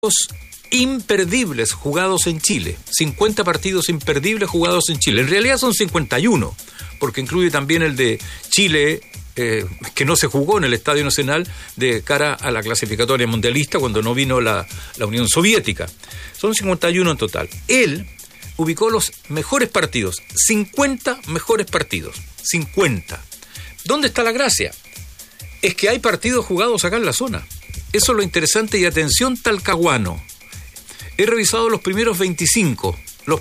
imperdibles jugados en Chile. 50 partidos imperdibles jugados en Chile. En realidad son 51, porque incluye también el de Chile, que no se jugó en el Estadio Nacional de cara a la clasificatoria mundialista cuando no vino la Unión Soviética. Son 51 en total. Él ubicó los mejores partidos, 50 mejores partidos, 50. ¿Dónde está la gracia? Es que hay partidos jugados acá en la zona. Eso es lo interesante. Y atención, Talcahuano. He revisado los primeros 25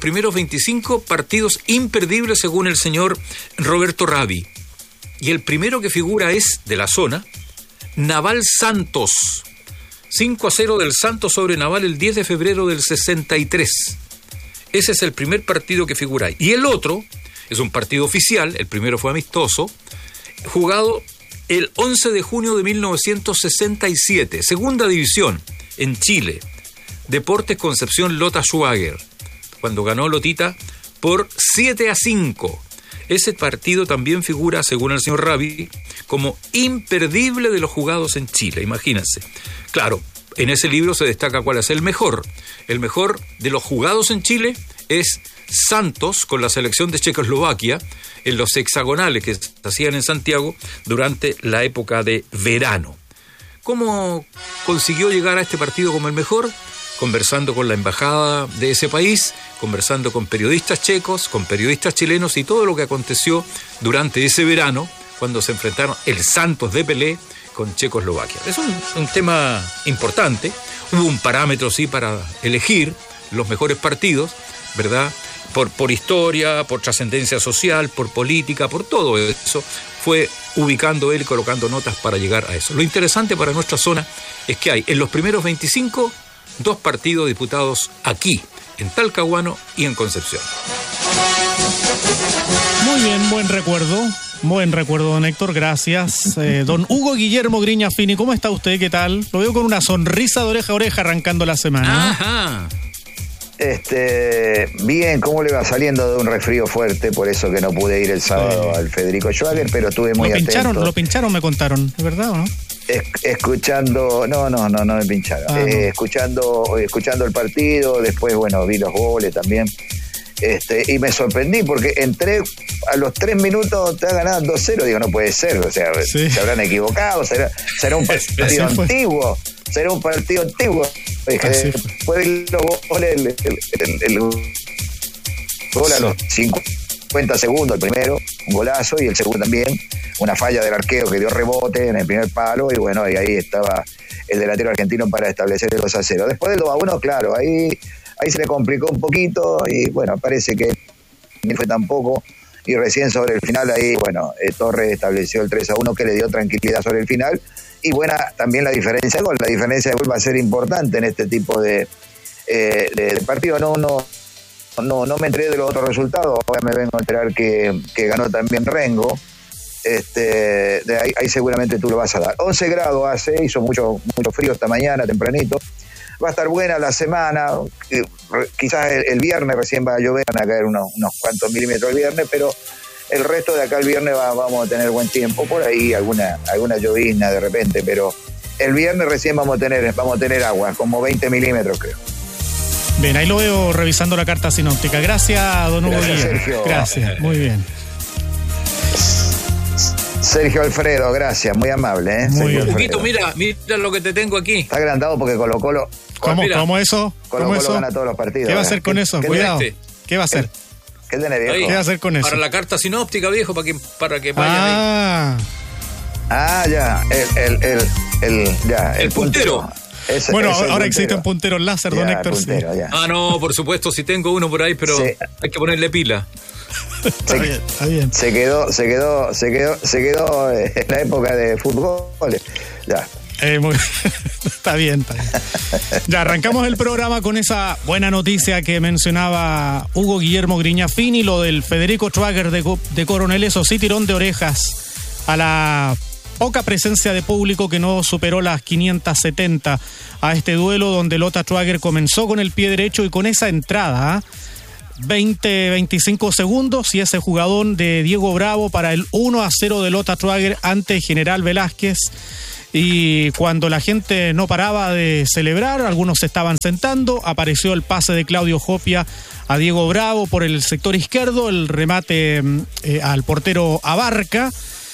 partidos imperdibles según el señor Roberto Rabi. Y el primero que figura es, de la zona, Naval Santos. 5-0 del Santos sobre Naval el 10 de febrero del 63. Ese es el primer partido que figura ahí. Y el otro es un partido oficial, el primero fue amistoso, jugado el 11 de junio de 1967, segunda división en Chile. Deportes Concepción Lota Schwager, cuando ganó Lotita por 7-5. Ese partido también figura, según el señor Rabi, como imperdible de los jugados en Chile, imagínense. Claro, en ese libro se destaca cuál es el mejor. El mejor de los jugados en Chile es Santos con la selección de Checoslovaquia en los hexagonales que se hacían en Santiago durante la época de verano. ¿Cómo consiguió llegar a este partido como el mejor? Conversando con la embajada de ese país, conversando con periodistas checos, con periodistas chilenos y todo lo que aconteció durante ese verano cuando se enfrentaron el Santos de Pelé con Checoslovaquia. Es un tema importante. Hubo un parámetro, sí, para elegir los mejores partidos, ¿verdad? Por historia, por trascendencia social, por política, por todo eso. Fue ubicando él y colocando notas para llegar a eso. Lo interesante para nuestra zona es que hay en los primeros 25 2 partidos disputados aquí, en Talcahuano y en Concepción. Muy bien, buen recuerdo, don Héctor, gracias. Don Hugo Guillermo Griña Fini, ¿cómo está usted? ¿Qué tal? Lo veo con una sonrisa de oreja a oreja arrancando la semana. Ajá. Bien, ¿cómo le va saliendo de un resfrío fuerte? Por eso que no pude ir el sábado al Federico Schwager, pero estuve muy atento. Lo pincharon, me contaron, ¿es verdad o no? Escuchando, no me pincharon. Escuchando el partido, después, bueno, vi los goles también. Y me sorprendí porque entré a los 3 minutos, te ha ganado 2-0. Digo, no puede ser, o sea, sí. Se habrán equivocado, será un partido antiguo. Será un partido antiguo. Después vi los goles, el gol a los 50 segundos, el primero, un golazo, y el segundo también, una falla del arquero que dio rebote en el primer palo, y bueno, y ahí estaba el delantero argentino para establecer el 2-0. Después del 2-1, claro, ahí se le complicó un poquito, y bueno, parece que ni fue tampoco, y recién sobre el final ahí, bueno, Torres estableció el 3-1 que le dio tranquilidad sobre el final, y buena también la diferencia de gol. La diferencia de gol va a ser importante en este tipo de partido. No me enteré de los otros resultados, ahora me vengo a enterar que ganó también Rengo. Ahí seguramente tú lo vas a dar. 11 grados hace, hizo mucho frío esta mañana, tempranito. Va a estar buena la semana, quizás el viernes recién va a llover, van a caer unos cuantos milímetros el viernes, pero el resto de acá el viernes vamos a tener buen tiempo, por ahí alguna llovizna de repente, pero el viernes recién vamos a tener agua, como 20 milímetros creo. Bien, ahí lo veo revisando la carta sinóptica. Gracias, don Hugo. Gracias, Sergio. Gracias, muy bien. Sergio Alfredo, gracias, muy amable. Muy bien. Un poquito, mira lo que te tengo aquí. Está agrandado porque Colo-Colo. ¿Cómo eso? Colo-Colo gana todos los partidos. ¿Qué va a hacer con eso? Cuidado. ¿Qué va a hacer? ¿Qué tenés, viejo? ¿Qué va a hacer con eso? Para la carta sinóptica, viejo, para que vaya ahí. Ya. El puntero. Bueno, ahora existen punteros láser, don Héctor. Puntero, sí. No, por supuesto, sí tengo uno por ahí, pero sí, hay que ponerle pila. Está bien. Se quedó en la época de fútbol. Ya. Está bien. Ya arrancamos el programa con esa buena noticia que mencionaba Hugo Guillermo Griñafini, lo del Federico Schwager de Coronel. Eso sí, tirón de orejas a la poca presencia de público que no superó las 570 a este duelo donde Lota Schwager comenzó con el pie derecho y con esa entrada 20-25 segundos y ese jugadón de Diego Bravo para el 1-0 de Lota Schwager ante General Velázquez. Y cuando la gente no paraba de celebrar, algunos se estaban sentando, apareció el pase de Claudio Jopia a Diego Bravo por el sector izquierdo, el remate al portero Abarca,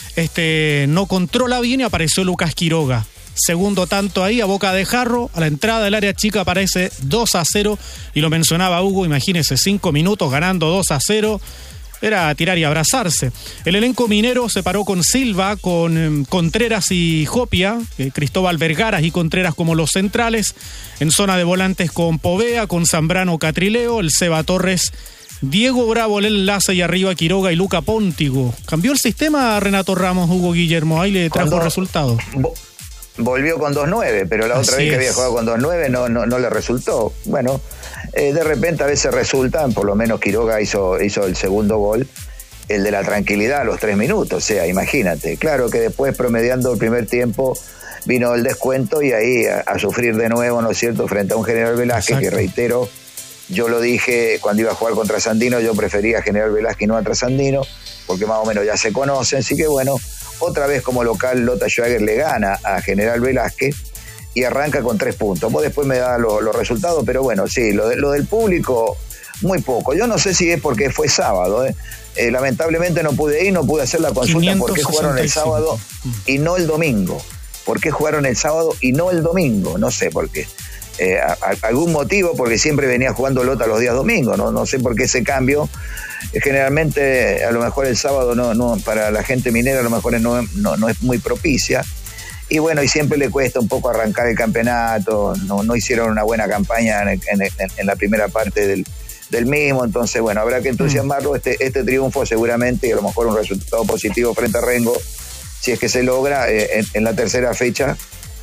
no controla bien y apareció Lucas Quiroga. Segundo tanto ahí, a boca de jarro, a la entrada del área chica aparece 2-0, y lo mencionaba Hugo, imagínese, 5 minutos ganando 2-0, era tirar y abrazarse. El elenco minero se paró con Silva, con Contreras y Jopia, Cristóbal Vergaras y Contreras como los centrales, en zona de volantes con Povea, con Zambrano Catrileo, el Seba Torres, Diego Bravo el enlace y arriba Quiroga y Luca Póntigo. ¿Cambió el sistema Renato Ramos, Hugo Guillermo? Ahí le trajo resultados. Volvió con 2-9, pero la otra vez que había jugado con 2-9 no le resultó. Bueno, de repente a veces resultan, por lo menos Quiroga hizo el segundo gol, el de la tranquilidad a los 3 minutos, o sea, imagínate. Claro que después, promediando el primer tiempo, vino el descuento y ahí a sufrir de nuevo, ¿no es cierto?, frente a un General Velázquez. Exacto. Que reitero, yo lo dije cuando iba a jugar contra Sandino, yo prefería a General Velázquez y no a Trasandino, porque más o menos ya se conocen, así que bueno, otra vez como local Lota Schwager le gana a General Velázquez y arranca con 3 puntos. Vos después me das los resultados, pero bueno, sí, lo del público, muy poco. Yo no sé si es porque fue sábado, lamentablemente no pude ir, no pude hacer la consulta por qué jugaron el sábado y no el domingo. ¿Por qué jugaron el sábado y no el domingo? No sé por qué. Algún motivo, porque siempre venía jugando Lota los días domingos, no sé por qué ese cambio. Generalmente a lo mejor el sábado no para la gente minera a lo mejor no es muy propicia, y bueno, y siempre le cuesta un poco arrancar el campeonato, no hicieron una buena campaña en la primera parte del mismo, entonces bueno, habrá que entusiasmarlo. Este triunfo seguramente, y a lo mejor un resultado positivo frente a Rengo, si es que se logra en la tercera fecha,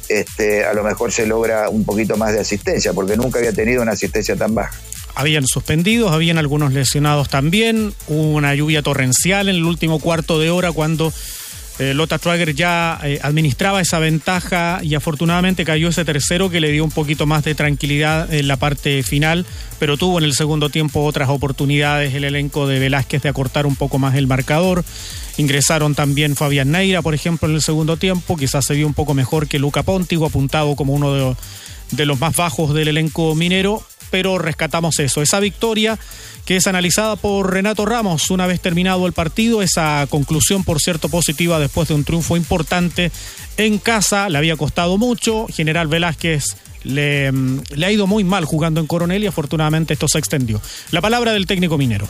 a lo mejor se logra un poquito más de asistencia, porque nunca había tenido una asistencia tan baja. Habían suspendidos, habían algunos lesionados también, hubo una lluvia torrencial en el último cuarto de hora cuando Lota Schwager ya administraba esa ventaja, y afortunadamente cayó ese tercero que le dio un poquito más de tranquilidad en la parte final, pero tuvo en el segundo tiempo otras oportunidades el elenco de Velázquez de acortar un poco más el marcador. Ingresaron también Fabián Neira, por ejemplo, en el segundo tiempo, quizás se vio un poco mejor que Luca Póntigo, apuntado como uno de los más bajos del elenco minero, pero rescatamos esa victoria que es analizada por Renato Ramos una vez terminado el partido, esa conclusión, por cierto, positiva después de un triunfo importante en casa. Le había costado mucho, General Velázquez le ha ido muy mal jugando en Coronel y afortunadamente esto se extendió. La palabra del técnico minero.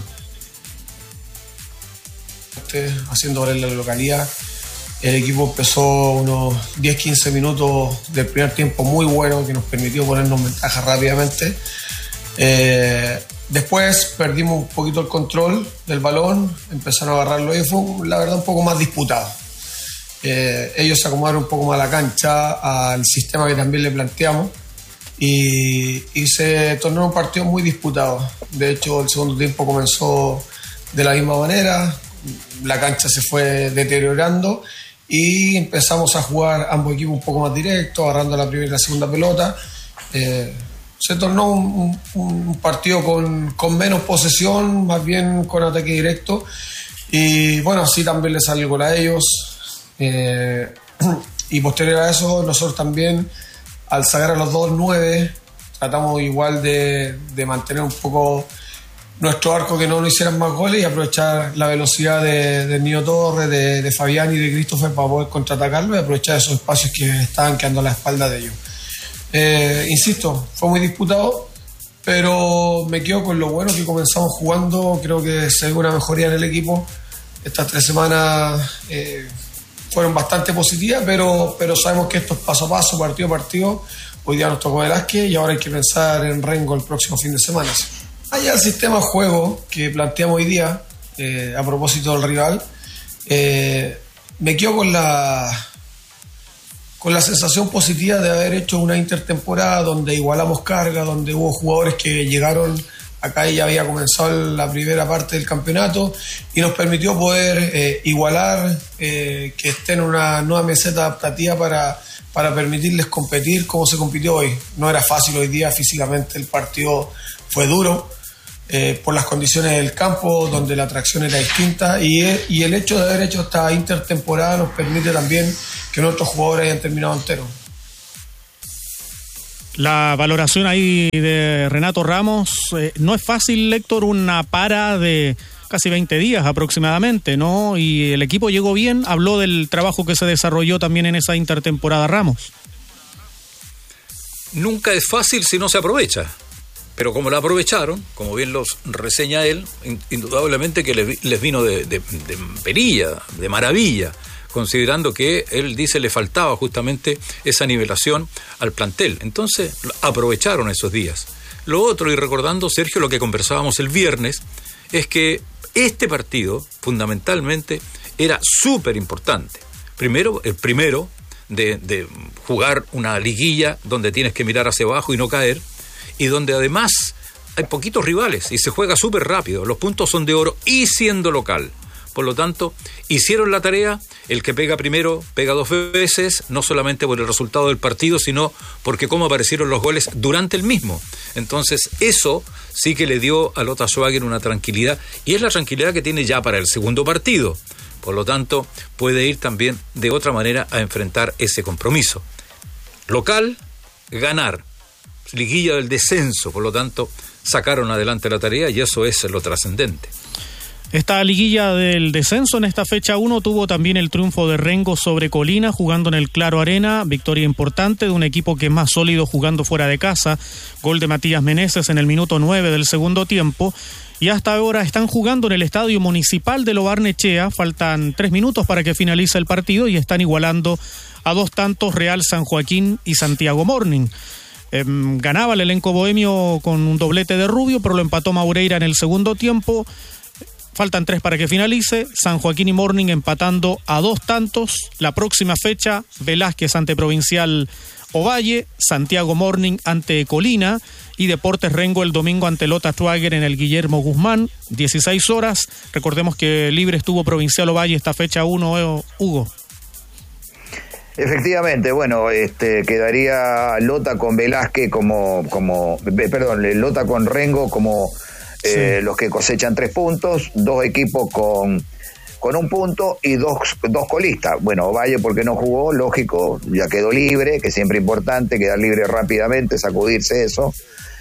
Haciendo valer la localidad, el equipo empezó unos 10-15 minutos del primer tiempo muy bueno, que nos permitió ponernos en ventaja rápidamente. Después perdimos un poquito el control del balón, empezaron a agarrarlo y fue la verdad un poco más disputado. Ellos se acomodaron un poco más a la cancha, al sistema que también le planteamos, y se tornó un partido muy disputado. De hecho, el segundo tiempo comenzó de la misma manera, la cancha se fue deteriorando y empezamos a jugar ambos equipos un poco más directos, agarrando la primera y la segunda pelota. Se tornó un partido con menos posesión, más bien con ataque directo, y bueno, así también les sale el gol a ellos. Y posterior a eso, nosotros también, al sacar a los 2-9, tratamos igual de mantener un poco nuestro arco, que no nos hicieran más goles, y aprovechar la velocidad de Nino Torres, de Fabián y de Christopher para poder contraatacarlo y aprovechar esos espacios que estaban quedando a la espalda de ellos. Insisto, fue muy disputado, pero me quedo con lo bueno que comenzamos jugando. Creo que se ve una mejoría en el equipo. Estas 3 semanas fueron bastante positivas, pero sabemos que esto es paso a paso, partido a partido. Hoy día nos tocó Velázquez y ahora hay que pensar en Rengo el próximo fin de semana. Allá el sistema de juego que planteamos hoy día, a propósito del rival, me quedo con la sensación positiva de haber hecho una intertemporada donde igualamos carga, donde hubo jugadores que llegaron acá y ya había comenzado la primera parte del campeonato, y nos permitió poder igualar, que estén en una nueva meseta adaptativa para permitirles competir como se compitió hoy. No era fácil hoy día, físicamente el partido fue duro, por las condiciones del campo, donde la tracción era distinta, y el hecho de haber hecho esta intertemporada nos permite también que nuestros jugadores hayan terminado enteros. La valoración ahí de Renato Ramos, no es fácil, Héctor, una para de casi 20 días aproximadamente, ¿no? Y el equipo llegó bien, habló del trabajo que se desarrolló también en esa intertemporada Ramos. Nunca es fácil si no se aprovecha, pero como la aprovecharon, como bien los reseña él, indudablemente que les vino de perilla, de maravilla, considerando que él dice le faltaba justamente esa nivelación al plantel. Entonces aprovecharon esos días. Lo otro, y recordando, Sergio, lo que conversábamos el viernes, es que este partido fundamentalmente era súper importante. El primero de jugar una liguilla donde tienes que mirar hacia abajo y no caer, y donde además hay poquitos rivales y se juega súper rápido. Los puntos son de oro y siendo local. Por lo tanto, hicieron la tarea. El que pega primero pega 2 veces, no solamente por el resultado del partido, sino porque cómo aparecieron los goles durante el mismo. Entonces, eso sí que le dio a Lothar Schwager una tranquilidad, y es la tranquilidad que tiene ya para el segundo partido. Por lo tanto, puede ir también de otra manera a enfrentar ese compromiso. Local, ganar. Liguilla del descenso, por lo tanto, sacaron adelante la tarea y eso es lo trascendente. Esta liguilla del descenso en esta fecha 1 tuvo también el triunfo de Rengo sobre Colina jugando en el Claro Arena, victoria importante de un equipo que es más sólido jugando fuera de casa, gol de Matías Meneses en el minuto 9 del segundo tiempo, y hasta ahora están jugando en el Estadio Municipal de Lo Barnechea, faltan 3 minutos para que finalice el partido y están igualando a 2 tantos Real San Joaquín y Santiago Morning. Ganaba el elenco bohemio con un doblete de Rubio, pero lo empató Maureira en el segundo tiempo. Faltan 3 para que finalice. San Joaquín y Morning empatando a 2 tantos. La próxima fecha, Velázquez ante Provincial Ovalle, Santiago Morning ante Colina y Deportes Rengo el domingo ante Lothar Schwager en el Guillermo Guzmán, 16 horas. Recordemos que libre estuvo Provincial Ovalle esta fecha 1, Hugo. Efectivamente, bueno, quedaría Lota con Velázquez Lota con Rengo como los que cosechan 3 puntos, 2 equipos con 1 punto y dos colistas. Bueno, Ovalle porque no jugó, lógico, ya quedó libre, que siempre importante, quedar libre rápidamente, sacudirse eso.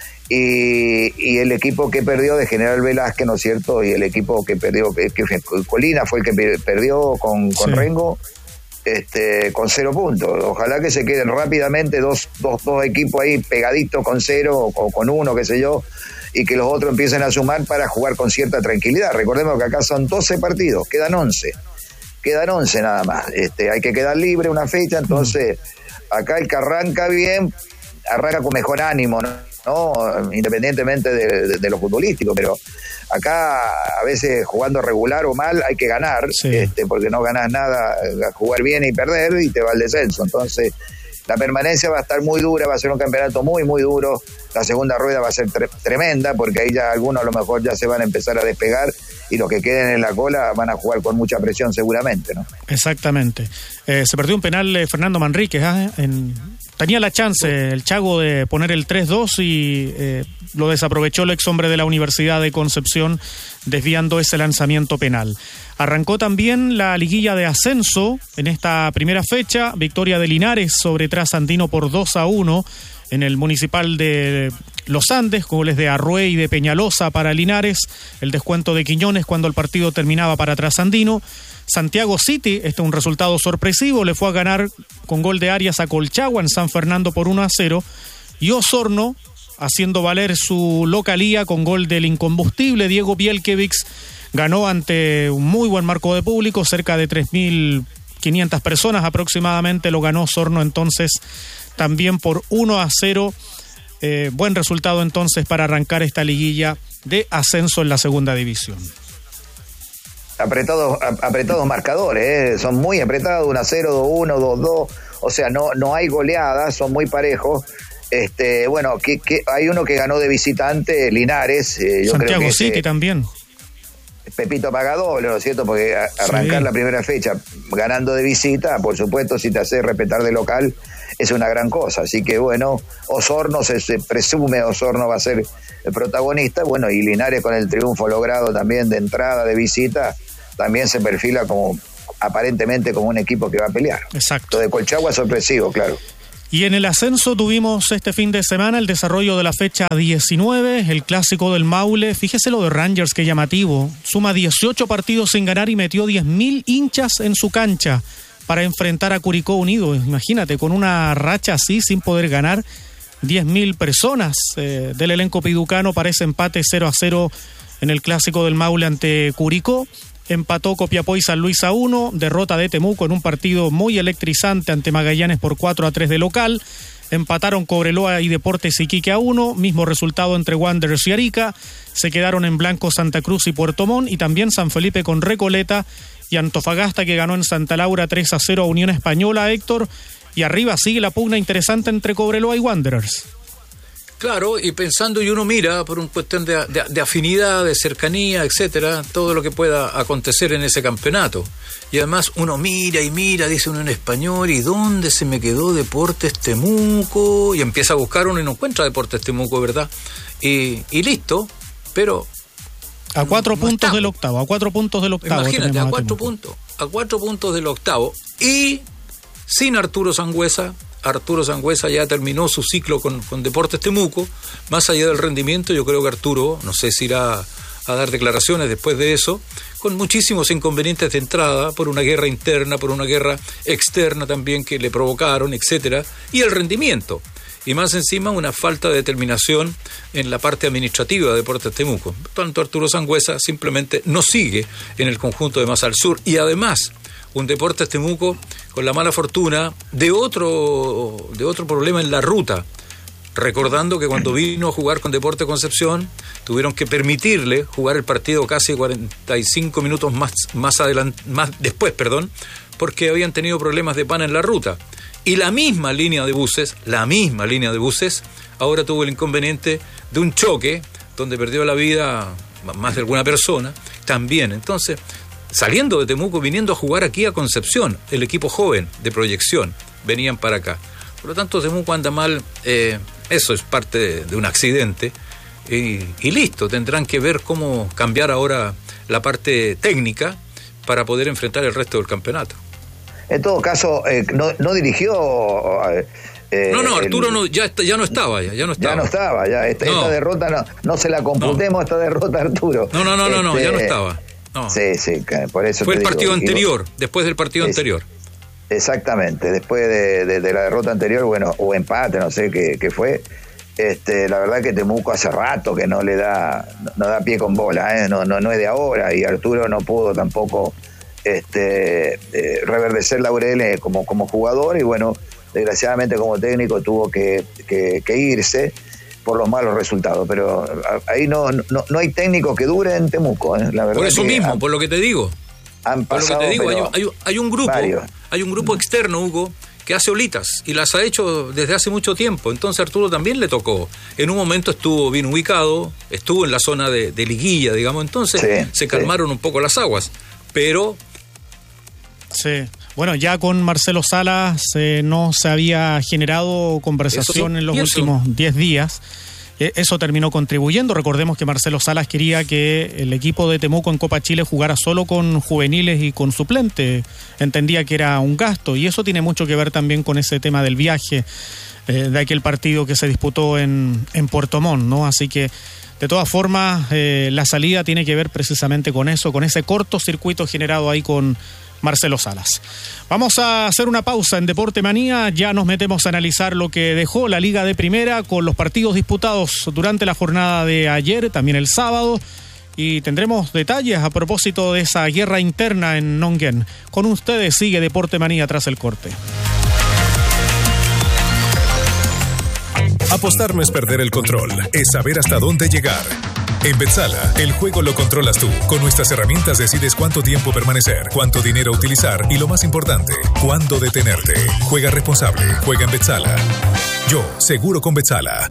Y el equipo que perdió de General Velázquez, ¿no es cierto? Y el equipo que perdió, que Colina fue el que perdió con Rengo, con 0 puntos. Ojalá que se queden rápidamente dos equipos ahí pegaditos con 0 o con 1, qué sé yo, y que los otros empiecen a sumar para jugar con cierta tranquilidad. Recordemos que acá son 12 partidos, quedan 11 nada más. Hay que quedar libre una fecha, entonces acá el que arranca bien, arranca con mejor ánimo, ¿no? Independientemente de lo futbolístico, pero acá a veces jugando regular o mal hay que ganar, porque no ganas nada, jugar bien y perder y te va al descenso. Entonces la permanencia va a estar muy dura, va a ser un campeonato muy muy duro. La segunda rueda va a ser tremenda, porque ahí ya algunos a lo mejor ya se van a empezar a despegar y los que queden en la cola van a jugar con mucha presión seguramente, ¿no? Exactamente. Se perdió un penal Fernando Manríquez, tenía la chance el Chago de poner el 3-2 y lo desaprovechó el ex hombre de la Universidad de Concepción, desviando ese lanzamiento penal. Arrancó también la liguilla de ascenso en esta primera fecha, victoria de Linares sobre Trasandino por 2-1 en el Municipal de Los Andes, goles de Arrué y de Peñalosa para Linares, el descuento de Quiñones cuando el partido terminaba para Trasandino. Santiago City, un resultado sorpresivo, le fue a ganar con gol de Arias a Colchagua en San Fernando por 1-0, y Osorno, haciendo valer su localía con gol del incombustible Diego Bielkiewicz, ganó ante un muy buen marco de público, cerca de 3.500 personas aproximadamente, lo ganó Osorno entonces también por 1-0, buen resultado entonces para arrancar esta liguilla de ascenso en la segunda división. Apretados marcadores, son muy apretados, 1-0, 2-1, 2-2, o sea, no hay goleadas, son muy parejos. Bueno, que hay uno que ganó de visitante, Linares. Yo Santiago creo que City también. Pepito paga doble, ¿no es cierto? Porque arrancar la primera fecha ganando de visita, por supuesto, si te hace respetar de local, es una gran cosa. Así que bueno, Osorno se presume, Osorno va a ser el protagonista, bueno, y Linares con el triunfo logrado también de entrada, de visita, también se perfila como aparentemente como un equipo que va a pelear. Exacto. Lo de Colchagua sorpresivo, claro. Y en el ascenso tuvimos este fin de semana el desarrollo de la fecha 19, el clásico del Maule. Fíjese lo de Rangers, qué llamativo. Suma 18 partidos sin ganar y metió 10.000 hinchas en su cancha para enfrentar a Curicó Unido. Imagínate, con una racha así, sin poder ganar, 10.000 personas del elenco piducano para ese empate 0-0 en el clásico del Maule ante Curicó. Empató Copiapó y San Luis a 1, derrota de Temuco en un partido muy electrizante ante Magallanes por 4-3 de local. Empataron Cobreloa y Deportes Iquique a 1, mismo resultado entre Wanderers y Arica. Se quedaron en blanco Santa Cruz y Puerto Montt, y también San Felipe con Recoleta y Antofagasta, que ganó en Santa Laura 3-0 a Unión Española, Héctor. Y arriba sigue la pugna interesante entre Cobreloa y Wanderers. Claro, y pensando, y uno mira por una cuestión de afinidad, de cercanía, etcétera, todo lo que pueda acontecer en ese campeonato. Y además uno mira y mira, dice uno en español, ¿y dónde se me quedó Deportes Temuco? Y empieza a buscar uno y no encuentra Deportes Temuco, ¿verdad? Y listo, pero... A 4 puntos del octavo, a 4 puntos del octavo. Imagínate, a 4 puntos del octavo. Y sin Arturo Sangüesa. Arturo Sangüesa ya terminó su ciclo con Deportes Temuco. Más allá del rendimiento, yo creo que Arturo, no sé si irá a dar declaraciones después de eso, con muchísimos inconvenientes de entrada, por una guerra interna, por una guerra externa también que le provocaron, etcétera, y el rendimiento. Y más encima una falta de determinación en la parte administrativa de Deportes Temuco. Por tanto, Arturo Sangüesa simplemente no sigue en el conjunto de Más al Sur. Y además, un Deportes Temuco con la mala fortuna de otro problema en la ruta. Recordando que cuando vino a jugar con Deportes Concepción, tuvieron que permitirle jugar el partido casi 45 minutos más después, porque habían tenido problemas de pana en la ruta. Y la misma línea de buses, ahora tuvo el inconveniente de un choque donde perdió la vida más de alguna persona también. Entonces, saliendo de Temuco, viniendo a jugar aquí a Concepción, el equipo joven de proyección, venían para acá. Por lo tanto, Temuco anda mal, eso es parte de un accidente, y listo, tendrán que ver cómo cambiar ahora la parte técnica para poder enfrentar el resto del campeonato. En todo caso, no dirigió... Arturo ya no estaba. Esta derrota no se la computemos, esta derrota, Arturo. No, ya no estaba. No. Sí, por eso fue el partido anterior, después del partido anterior. Exactamente, después de la derrota anterior, bueno, o empate, no sé qué fue. La verdad que Temuco hace rato que no da pie con bola, no es de ahora, y Arturo no pudo tampoco reverdecer laureles como jugador, y bueno, desgraciadamente como técnico tuvo que irse por los malos resultados, pero ahí no hay técnico que dure en Temuco, la verdad. Por eso mismo, por lo que te digo. Hay un grupo externo, Hugo, que hace olitas y las ha hecho desde hace mucho tiempo. Entonces Arturo también le tocó. En un momento estuvo bien ubicado, estuvo en la zona de liguilla, digamos, entonces se calmaron un poco las aguas, pero... Sí. Bueno, ya con Marcelo Salas no se había generado conversación en los últimos 10 días. Eso terminó contribuyendo. Recordemos que Marcelo Salas quería que el equipo de Temuco en Copa Chile jugara solo con juveniles y con suplentes. Entendía que era un gasto, y eso tiene mucho que ver también con ese tema del viaje de aquel partido que se disputó en Puerto Montt, ¿no? Así que, de todas formas, la salida tiene que ver precisamente con eso, con ese cortocircuito generado ahí con Marcelo Salas. Vamos a hacer una pausa en Deporte Manía. Ya nos metemos a analizar lo que dejó la Liga de Primera con los partidos disputados durante la jornada de ayer, también el sábado, y tendremos detalles a propósito de esa guerra interna en Nonguén. Con ustedes sigue Deporte Manía tras el corte. Apostar no es perder el control, es saber hasta dónde llegar. En Betsala, el juego lo controlas tú. Con nuestras herramientas decides cuánto tiempo permanecer, cuánto dinero utilizar y, lo más importante, cuándo detenerte. Juega responsable, juega en Betsala. Yo, seguro con Betsala.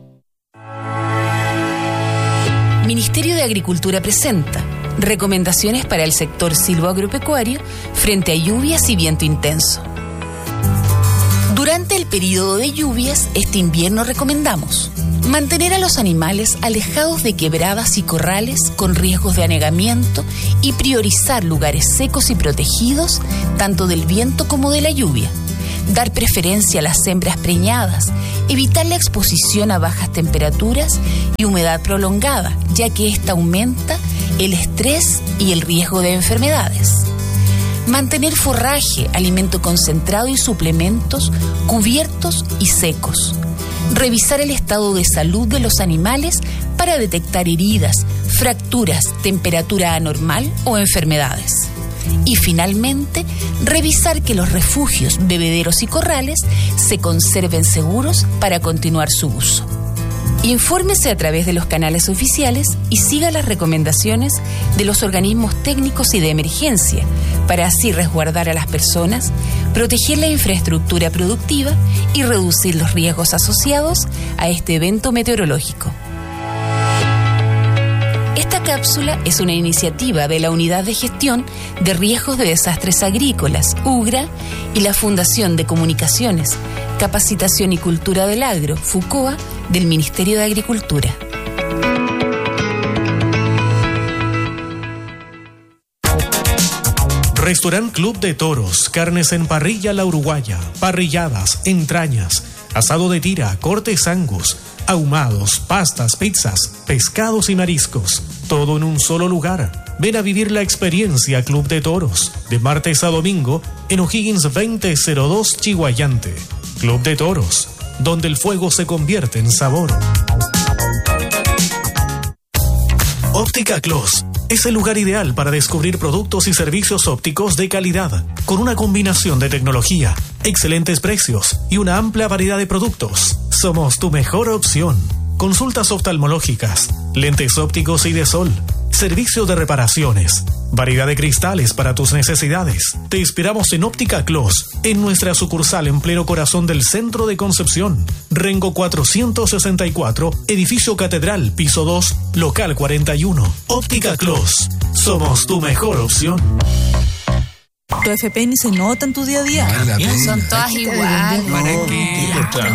Ministerio de Agricultura presenta recomendaciones para el sector silvoagropecuario frente a lluvias y viento intenso. Durante el periodo de lluvias, este invierno recomendamos mantener a los animales alejados de quebradas y corrales con riesgos de anegamiento y priorizar lugares secos y protegidos tanto del viento como de la lluvia. Dar preferencia a las hembras preñadas, evitar la exposición a bajas temperaturas y humedad prolongada, ya que esta aumenta el estrés y el riesgo de enfermedades. Mantener forraje, alimento concentrado y suplementos cubiertos y secos. Revisar el estado de salud de los animales para detectar heridas, fracturas, temperatura anormal o enfermedades. Y finalmente, revisar que los refugios, bebederos y corrales se conserven seguros para continuar su uso. Infórmese a través de los canales oficiales y siga las recomendaciones de los organismos técnicos y de emergencia para así resguardar a las personas, proteger la infraestructura productiva y reducir los riesgos asociados a este evento meteorológico. Esta cápsula es una iniciativa de la Unidad de Gestión de Riesgos de Desastres Agrícolas, UGRA, y la Fundación de Comunicaciones, Capacitación y Cultura del Agro, FUCOA, del Ministerio de Agricultura. Restaurant Club de Toros, carnes en parrilla La Uruguaya, parrilladas, entrañas, asado de tira, cortes Angus, ahumados, pastas, pizzas, pescados y mariscos, todo en un solo lugar. Ven a vivir la experiencia Club de Toros, de martes a domingo, en O'Higgins 2002 Chihuayante. Club de Toros, donde el fuego se convierte en sabor. Óptica Clos es el lugar ideal para descubrir productos y servicios ópticos de calidad, con una combinación de tecnología, excelentes precios y una amplia variedad de productos. Somos tu mejor opción. Consultas oftalmológicas, lentes ópticos y de sol, servicio de reparaciones, variedad de cristales para tus necesidades. Te esperamos en Óptica Clos, en nuestra sucursal en pleno corazón del centro de Concepción. Rengo 464, edificio Catedral, piso 2, local 41. Óptica Clos, somos tu mejor opción. Tu FP ni se nota en tu día a día. Son todas iguales. ¿Para qué?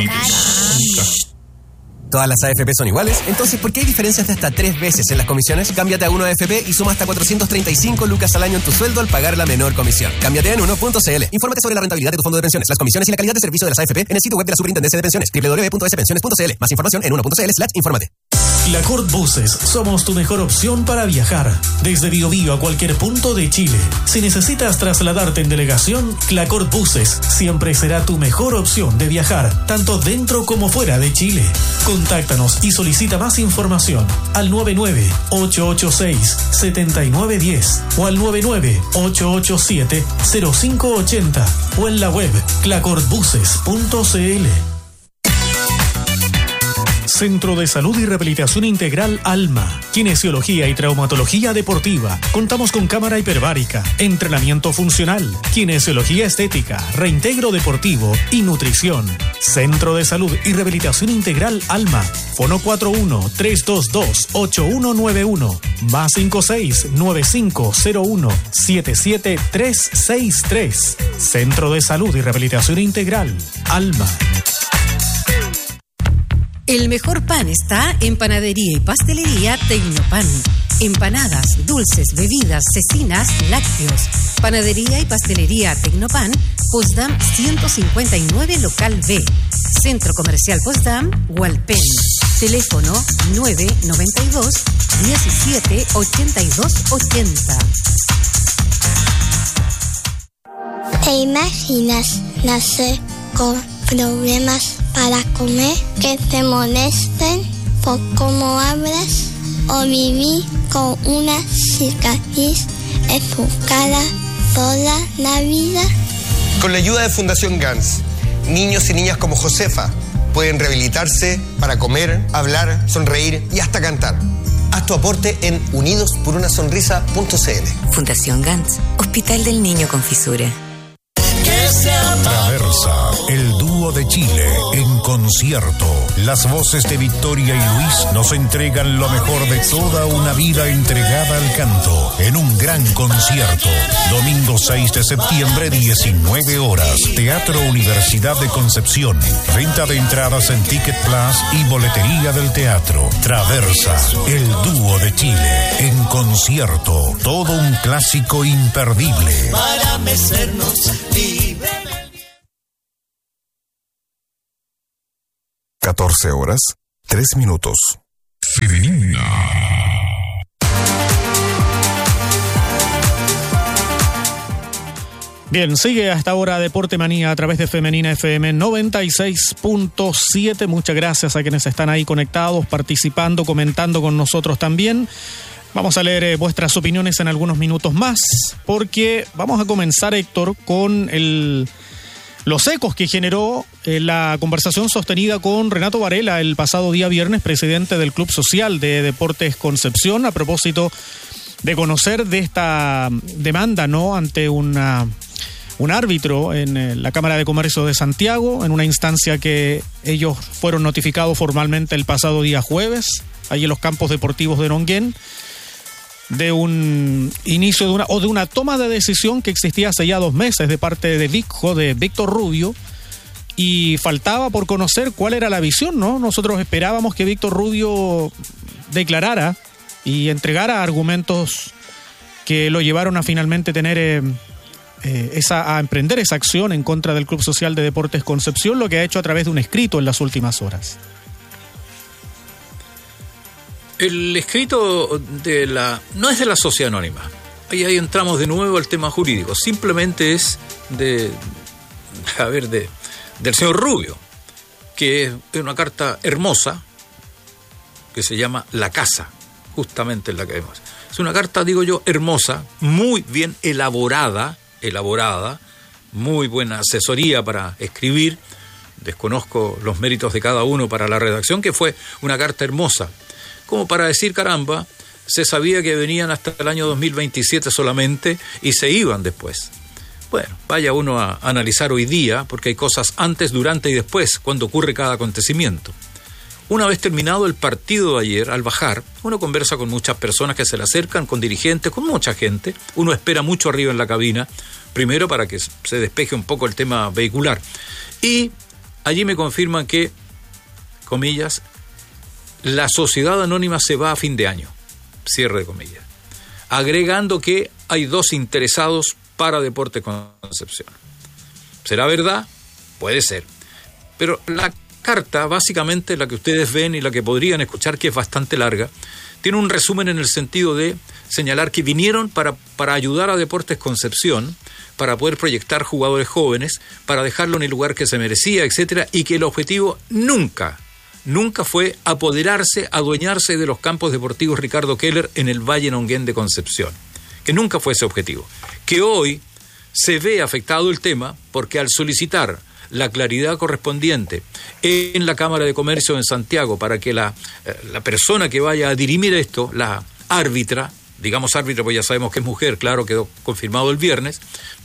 ¿Todas las AFP son iguales? Entonces, ¿por qué hay diferencias de hasta 3 veces en las comisiones? Cámbiate a 1AFP y suma hasta 435 lucas al año en tu sueldo al pagar la menor comisión. Cámbiate en 1.cl. Infórmate sobre la rentabilidad de tu fondo de pensiones, las comisiones y la calidad de servicio de las AFP en el sitio web de la Superintendencia de Pensiones, www.spensiones.cl. Más información en 1.cl/infórmate. Clacort Buses, somos tu mejor opción para viajar. Desde Biobío a cualquier punto de Chile. Si necesitas trasladarte en delegación, Clacort Buses siempre será tu mejor opción de viajar, tanto dentro como fuera de Chile. Contáctanos y solicita más información al 99-886-7910 o al 99-887-0580 o en la web clacortbuses.cl. Centro de Salud y Rehabilitación Integral Alma, kinesiología y traumatología deportiva. Contamos con cámara hiperbárica, entrenamiento funcional, kinesiología estética, reintegro deportivo y nutrición. Centro de Salud y Rehabilitación Integral Alma. Fono 41-322-8191, más 56-9501-77363. Centro de Salud y Rehabilitación Integral Alma. El mejor pan está en Panadería y Pastelería Tecnopan. Empanadas, dulces, bebidas, cecinas, lácteos. Panadería y Pastelería Tecnopan, Potsdam 159, local B. Centro Comercial Potsdam, Hualpén. Teléfono 992 17 82 80. ¿Te imaginas nacer con problemas para comer, que te molesten por cómo hablas, o vivir con una cicatriz en tu cara toda la vida? Con la ayuda de Fundación GANS, niños y niñas como Josefa pueden rehabilitarse para comer, hablar, sonreír y hasta cantar. Haz tu aporte en unidosporunasonrisa.cl. Fundación GANS, Hospital del Niño con Fisura. Traversa, el dúo de Chile en concierto. Las voces de Victoria y Luis nos entregan lo mejor de toda una vida entregada al canto en un gran concierto. Domingo 6 de septiembre, 19 horas. Teatro Universidad de Concepción. Venta de entradas en Ticket Plus y boletería del teatro. Traversa, el dúo de Chile. En concierto, todo un clásico imperdible. Para mecernos libre. 14 horas, 3 minutos. Femenina. Bien, sigue hasta ahora Deporte Manía a través de Femenina FM 96.7. Muchas gracias a quienes están ahí conectados, participando, comentando con nosotros también. Vamos a leer vuestras opiniones en algunos minutos más, porque vamos a comenzar, Héctor, con los ecos que generó la conversación sostenida con Renato Varela el pasado día viernes, presidente del Club Social de Deportes Concepción, a propósito de conocer de esta demanda, ¿no?, ante un árbitro en la Cámara de Comercio de Santiago, en una instancia que ellos fueron notificados formalmente el pasado día jueves, ahí en los campos deportivos de Nonguén, de un inicio de una toma de decisión que existía hace ya 2 meses de parte de Víctor Rubio, y faltaba por conocer cuál era la visión, ¿no? Nosotros esperábamos que Víctor Rubio declarara y entregara argumentos que lo llevaron a finalmente tener a emprender esa acción en contra del Club Social de Deportes Concepción, lo que ha hecho a través de un escrito en las últimas horas. El escrito no es de la sociedad anónima. Ahí entramos de nuevo al tema jurídico. Simplemente es del señor Rubio, que es una carta hermosa que se llama La Casa, justamente en la que vemos. Es una carta, digo yo, hermosa, muy bien elaborada, muy buena asesoría para escribir. Desconozco los méritos de cada uno para la redacción, que fue una carta hermosa, como para decir, caramba, se sabía que venían hasta el año 2027 solamente y se iban después. Bueno, vaya uno a analizar hoy día, porque hay cosas antes, durante y después, cuando ocurre cada acontecimiento. Una vez terminado el partido de ayer, al bajar, uno conversa con muchas personas que se le acercan, con dirigentes, con mucha gente. Uno espera mucho arriba en la cabina, primero para que se despeje un poco el tema vehicular. Y allí me confirman que, comillas, la sociedad anónima se va a fin de año, cierre de comillas, agregando que hay 2 interesados para Deportes Concepción. ¿Será verdad? Puede ser. Pero la carta, básicamente la que ustedes ven y la que podrían escuchar, que es bastante larga, tiene un resumen en el sentido de señalar que vinieron para ayudar a Deportes Concepción, para poder proyectar jugadores jóvenes, para dejarlo en el lugar que se merecía, etcétera, y que el objetivo nunca fue apoderarse, adueñarse de los campos deportivos Ricardo Keller en el Valle Nonguén de Concepción, que nunca fue ese objetivo. Que hoy se ve afectado el tema porque al solicitar la claridad correspondiente en la Cámara de Comercio en Santiago para que la persona que vaya a dirimir esto, la árbitra, digamos árbitra, pues ya sabemos que es mujer, claro, quedó confirmado el viernes,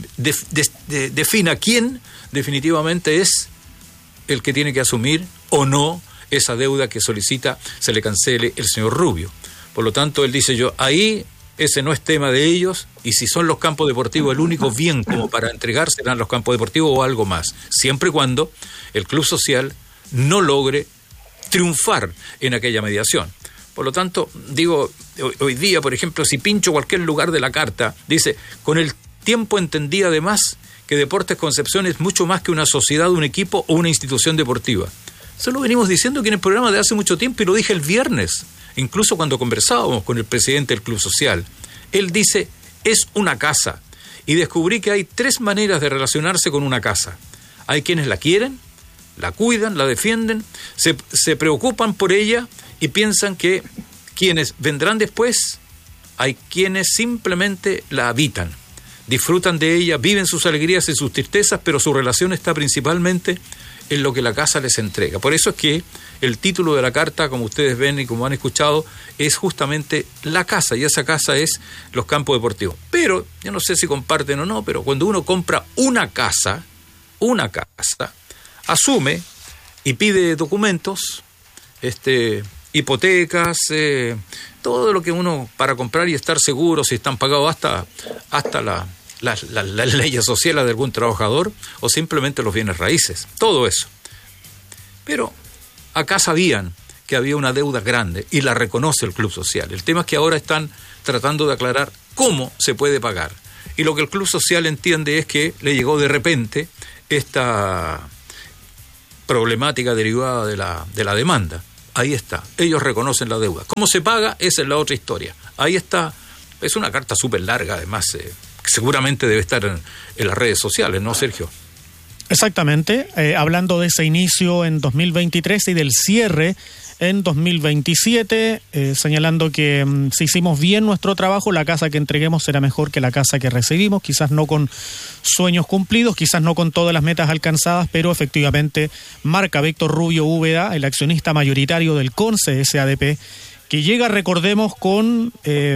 defina quién definitivamente es el que tiene que asumir o no esa deuda que solicita se le cancele el señor Rubio. Por lo tanto, él dice ahí ese no es tema de ellos, y si son los campos deportivos el único bien como para entregar, serán los campos deportivos o algo más, siempre y cuando el Club Social no logre triunfar en aquella mediación. Por lo tanto, digo, hoy día, por ejemplo, si pincho cualquier lugar de la carta, dice, con el tiempo entendí además que Deportes Concepción es mucho más que una sociedad, un equipo o una institución deportiva. Eso lo venimos diciendo aquí en el programa de hace mucho tiempo, y lo dije el viernes, incluso cuando conversábamos con el presidente del Club Social. Él dice, es una casa, y descubrí que hay 3 maneras de relacionarse con una casa. Hay quienes la quieren, la cuidan, la defienden, se preocupan por ella y piensan que quienes vendrán después, hay quienes simplemente la habitan, disfrutan de ella, viven sus alegrías y sus tristezas, pero su relación está principalmente en lo que la casa les entrega. Por eso es que el título de la carta, como ustedes ven y como han escuchado, es justamente La Casa, y esa casa es los campos deportivos. Pero, yo no sé si comparten o no, pero cuando uno compra una casa, asume y pide documentos, hipotecas, todo lo que uno para comprar y estar seguro si están pagados hasta las leyes sociales de algún trabajador o simplemente los bienes raíces, todo eso. Pero acá sabían que había una deuda grande y la reconoce el Club Social. El tema es que ahora están tratando de aclarar cómo se puede pagar. Y lo que el Club Social entiende es que le llegó de repente esta problemática derivada de la demanda. Ahí está, ellos reconocen la deuda. ¿Cómo se paga? Esa es la otra historia. Ahí está, es una carta súper larga, además, que seguramente debe estar en las redes sociales, ¿no, Sergio? Exactamente, hablando de ese inicio en 2023 y del cierre en 2027, señalando que si hicimos bien nuestro trabajo, la casa que entreguemos será mejor que la casa que recibimos, quizás no con sueños cumplidos, quizás no con todas las metas alcanzadas, pero efectivamente marca Víctor Rubio Úbeda, el accionista mayoritario del CONCE SADP, que llega, recordemos, con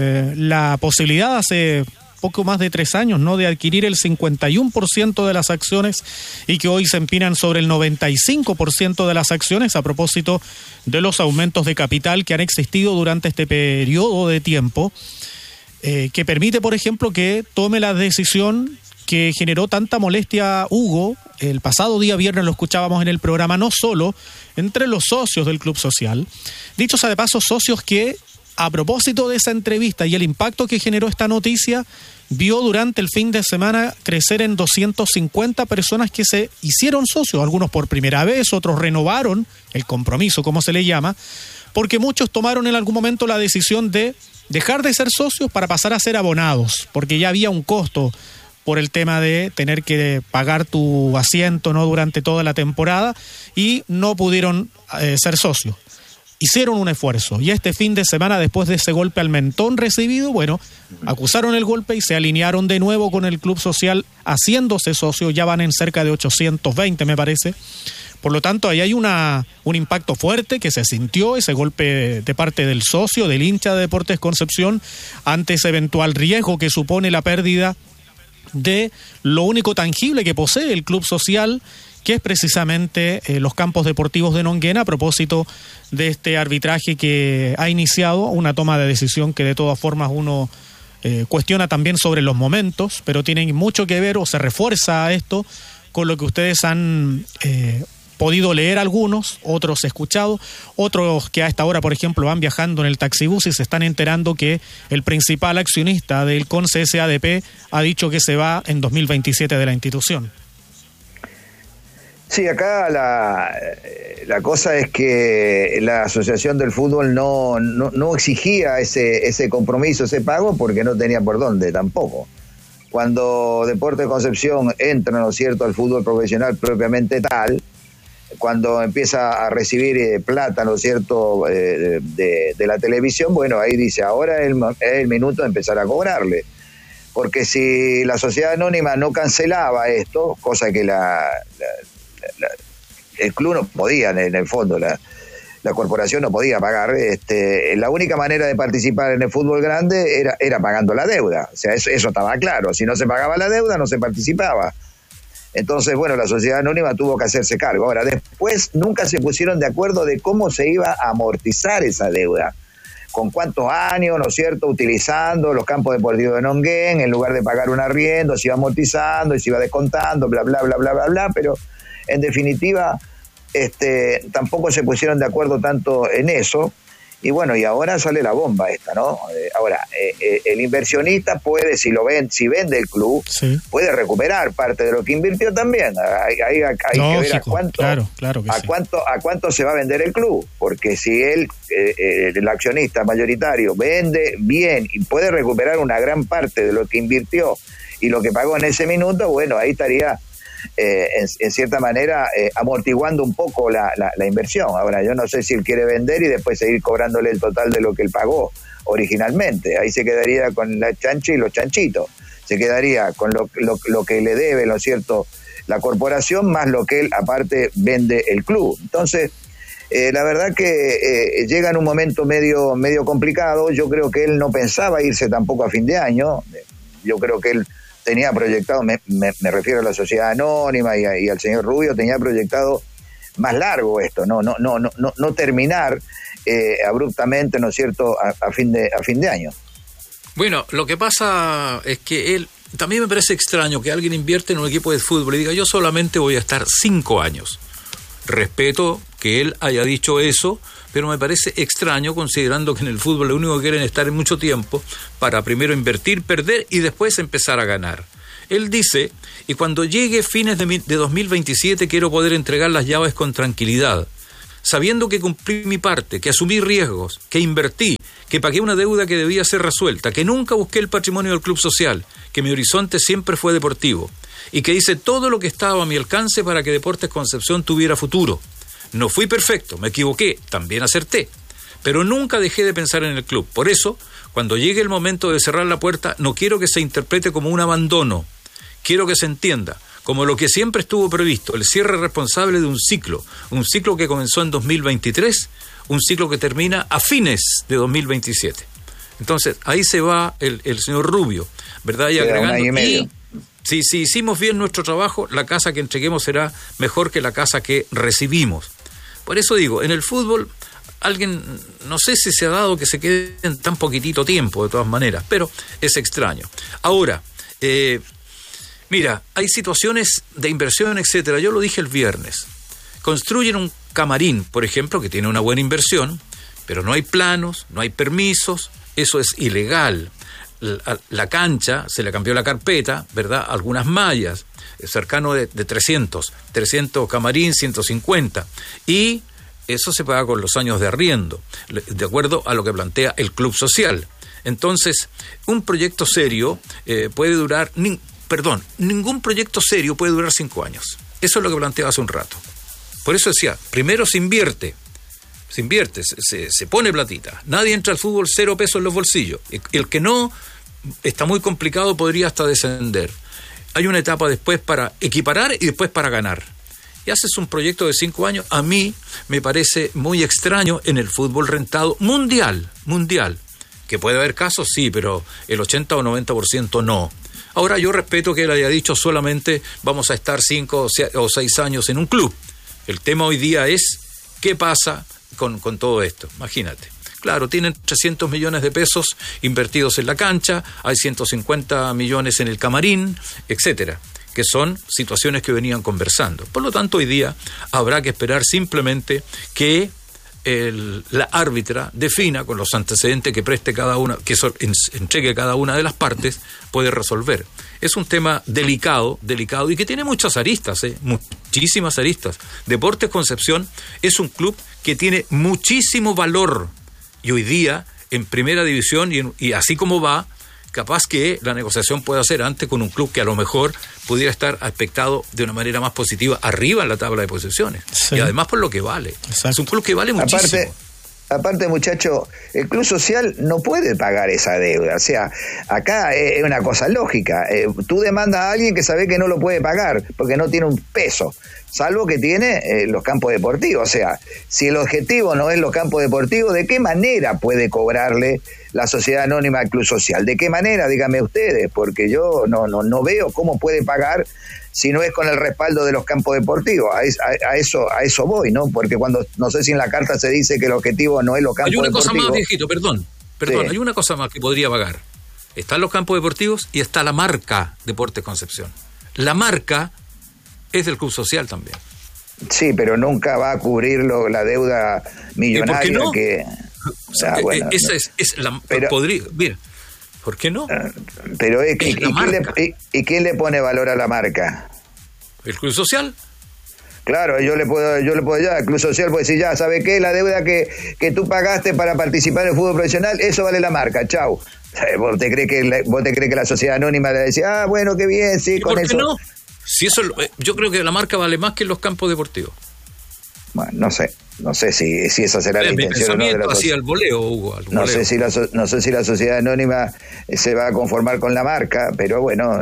la posibilidad hace poco más de 3 años, ¿no?, de adquirir el 51% de las acciones y que hoy se empinan sobre el 95% de las acciones a propósito de los aumentos de capital que han existido durante este periodo de tiempo, que permite, por ejemplo, que tome la decisión que generó tanta molestia Hugo. El pasado día viernes lo escuchábamos en el programa, no solo entre los socios del Club Social, dichos sea de paso, socios que, a propósito de esa entrevista y el impacto que generó esta noticia, vio durante el fin de semana crecer en 250 personas que se hicieron socios, algunos por primera vez, otros renovaron el compromiso, como se le llama, porque muchos tomaron en algún momento la decisión de dejar de ser socios para pasar a ser abonados, porque ya había un costo por el tema de tener que pagar tu asiento, ¿no?, durante toda la temporada, y no pudieron ser socios. Hicieron un esfuerzo y este fin de semana, después de ese golpe al mentón recibido, bueno, acusaron el golpe y se alinearon de nuevo con el Club Social haciéndose socios. Ya van en cerca de 820, me parece. Por lo tanto, ahí hay un impacto fuerte que se sintió, ese golpe de parte del socio, del hincha de Deportes Concepción, ante ese eventual riesgo que supone la pérdida de lo único tangible que posee el Club Social, que es precisamente los campos deportivos de Nonguena, a propósito de este arbitraje que ha iniciado, una toma de decisión que de todas formas uno cuestiona también sobre los momentos, pero tiene mucho que ver, o se refuerza esto, con lo que ustedes han podido leer algunos, otros escuchado, otros que a esta hora, por ejemplo, van viajando en el taxibús y se están enterando que el principal accionista del CONCE SADP ha dicho que se va en 2027 de la institución. Sí, acá la cosa es que la Asociación del Fútbol no exigía ese compromiso, ese pago, porque no tenía por dónde tampoco. Cuando Deportes Concepción entra, ¿no es cierto?, al fútbol profesional propiamente tal, cuando empieza a recibir plata, ¿no es cierto?, de la televisión, bueno, ahí dice, ahora es el minuto de empezar a cobrarle. Porque si la sociedad anónima no cancelaba esto, cosa que el club no podía, en el fondo, la corporación no podía pagar, la única manera de participar en el fútbol grande era pagando la deuda. O sea, eso estaba claro. Si no se pagaba la deuda, no se participaba. Entonces, bueno, la sociedad anónima tuvo que hacerse cargo. Ahora, después nunca se pusieron de acuerdo de cómo se iba a amortizar esa deuda. Con cuántos años, ¿no es cierto?, utilizando los campos deportivos de Nonguén, en lugar de pagar un arriendo, se iba amortizando y se iba descontando, bla, bla, bla, bla, bla, bla, pero en definitiva tampoco se pusieron de acuerdo tanto en eso. Y bueno, y ahora sale la bomba esta, ¿no? Ahora, el inversionista puede, si vende el club, sí, puede recuperar parte de lo que invirtió también. Hay que ver a cuánto se va a vender el club, porque si el accionista mayoritario vende bien y puede recuperar una gran parte de lo que invirtió y lo que pagó en ese minuto, bueno, ahí estaría en cierta manera amortiguando un poco la inversión. Ahora, yo no sé si él quiere vender y después seguir cobrándole el total de lo que él pagó originalmente. Ahí se quedaría con la chancha y los chanchitos. Se quedaría con lo que le debe, ¿no es cierto?, la corporación, más lo que él aparte vende el club. Entonces, la verdad que llega en un momento medio complicado. Yo creo que él no pensaba irse tampoco a fin de año. Yo creo que él tenía proyectado, me refiero a la sociedad anónima y al señor Rubio, tenía proyectado más largo esto, no terminar abruptamente, ¿no es cierto?, a fin de año. Bueno, lo que pasa es que él, también me parece extraño que alguien invierte en un equipo de fútbol y diga, yo solamente voy a estar 5 años. Respeto que él haya dicho eso, pero me parece extraño considerando que en el fútbol lo único que quieren es estar en mucho tiempo para primero invertir, perder y después empezar a ganar. Él dice, y cuando llegue fines de 2027 quiero poder entregar las llaves con tranquilidad, sabiendo que cumplí mi parte, que asumí riesgos, que invertí, que pagué una deuda que debía ser resuelta, que nunca busqué el patrimonio del club social, que mi horizonte siempre fue deportivo y que hice todo lo que estaba a mi alcance para que Deportes Concepción tuviera futuro. No fui perfecto, me equivoqué, también acerté, pero nunca dejé de pensar en el club. Por eso, cuando llegue el momento de cerrar la puerta, no quiero que se interprete como un abandono, quiero que se entienda como lo que siempre estuvo previsto, el cierre responsable de un ciclo que comenzó en 2023, un ciclo que termina a fines de 2027. Entonces, ahí se va el señor Rubio, ¿verdad? Y agregando, un año y medio. Si hicimos bien nuestro trabajo, la casa que entreguemos será mejor que la casa que recibimos. Por eso digo, en el fútbol, alguien, no sé si se ha dado que se quede en tan poquitito tiempo, de todas maneras, pero es extraño. Ahora, mira, hay situaciones de inversión, etcétera. Yo lo dije el viernes. Construyen un camarín, por ejemplo, que tiene una buena inversión, pero no hay planos, no hay permisos, eso es ilegal. La cancha, se le cambió la carpeta, ¿verdad? Algunas mallas, cercano de 300 camarín, 150. Y eso se paga con los años de arriendo, de acuerdo a lo que plantea el Club Social. Entonces, un proyecto serio puede durar... ningún proyecto serio puede durar 5 años. Eso es lo que planteaba hace un rato. Por eso decía, primero se invierte, se pone platita. Nadie entra al fútbol 0 pesos en los bolsillos. El que no, está muy complicado, podría hasta descender. Hay una etapa después para equiparar y después para ganar. Y haces un proyecto de 5 años, a mí me parece muy extraño en el fútbol rentado mundial. Que puede haber casos, sí, pero el 80 o 90% no. Ahora, yo respeto que él haya dicho solamente vamos a estar 5 o 6 años en un club. El tema hoy día es qué pasa con todo esto. Imagínate. Claro, tienen 300 millones de pesos invertidos en la cancha, hay 150 millones en el camarín, etcétera, que son situaciones que venían conversando. Por lo tanto, hoy día habrá que esperar simplemente que la árbitra defina con los antecedentes que preste cada una, que entregue cada una de las partes, puede resolver. Es un tema delicado y que tiene muchas aristas, muchísimas aristas. Deportes Concepción es un club que tiene muchísimo valor y hoy día en primera división y así como va, capaz que la negociación pueda ser antes con un club que a lo mejor pudiera estar aspectado de una manera más positiva arriba en la tabla de posiciones. Sí. Y además por lo que vale. Exacto. Es un club que vale muchísimo. Aparte, muchacho, el Club Social no puede pagar esa deuda. O sea, acá es una cosa lógica. Tú demandas a alguien que sabe que no lo puede pagar porque no tiene un peso, salvo que tiene los campos deportivos. O sea, si el objetivo no es los campos deportivos, ¿de qué manera puede cobrarle la sociedad anónima al Club Social? ¿De qué manera? Díganme ustedes, porque yo no veo cómo puede pagar si no es con el respaldo de los campos deportivos. A eso voy, ¿no? Porque cuando, no sé si en la carta se dice que el objetivo no es los campos deportivos. Hay una cosa más, viejito, perdón, sí. Hay una cosa más que podría pagar. Están los campos deportivos y está la marca Deportes Concepción. La marca es del Club Social también. Sí, pero nunca va a cubrir la deuda millonaria. ¿Por qué no? Que... O sea, bueno, esa es la... Pero, podría... Mira, ¿por qué no? Pero ¿y quién le pone valor a la marca? ¿El Club Social? Claro, yo le puedo ya, el Club Social puede decir, ya, ¿sabe qué? La deuda que tú pagaste para participar en el fútbol profesional, eso vale la marca, chau. ¿Vos te crees que la sociedad anónima le decía, bueno, qué bien, sí, con eso? ¿Por qué no? Si eso, yo creo que la marca vale más que en los campos deportivos. Bueno, no sé si esa será la intención o no de la sociedad. El voleo, Hugo, no sé si la sociedad anónima se va a conformar con la marca, pero bueno,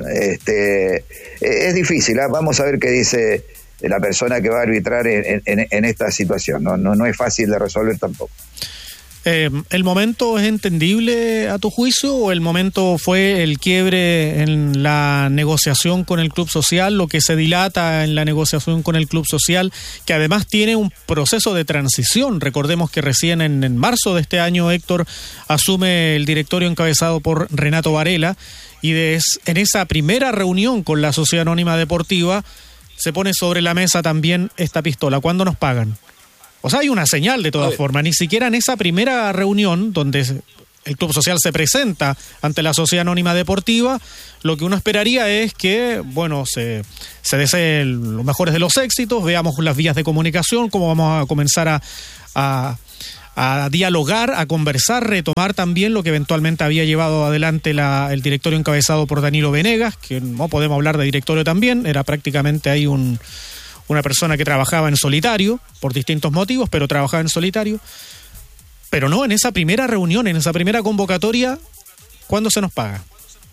es difícil. Vamos a ver qué dice la persona que va a arbitrar en esta situación. No es fácil de resolver tampoco. ¿El momento es entendible a tu juicio o el momento fue el quiebre en la negociación con el club social, lo que se dilata en la negociación con el club social, que además tiene un proceso de transición? Recordemos que recién en marzo de este año, Héctor, asume el directorio encabezado por Renato Varela, y en esa primera reunión con la Sociedad Anónima Deportiva se pone sobre la mesa también esta pistola. ¿Cuándo nos pagan? O sea, hay una señal de todas formas. Ni siquiera en esa primera reunión donde el Club Social se presenta ante la Sociedad Anónima Deportiva, lo que uno esperaría es que, bueno, se deseen los mejores de los éxitos, veamos las vías de comunicación, cómo vamos a comenzar a dialogar, a conversar, retomar también lo que eventualmente había llevado adelante el directorio encabezado por Danilo Venegas, que no podemos hablar de directorio también, era prácticamente ahí una persona que trabajaba en solitario, por distintos motivos, pero trabajaba en solitario. Pero no, en esa primera reunión, en esa primera convocatoria, ¿cuándo se nos paga?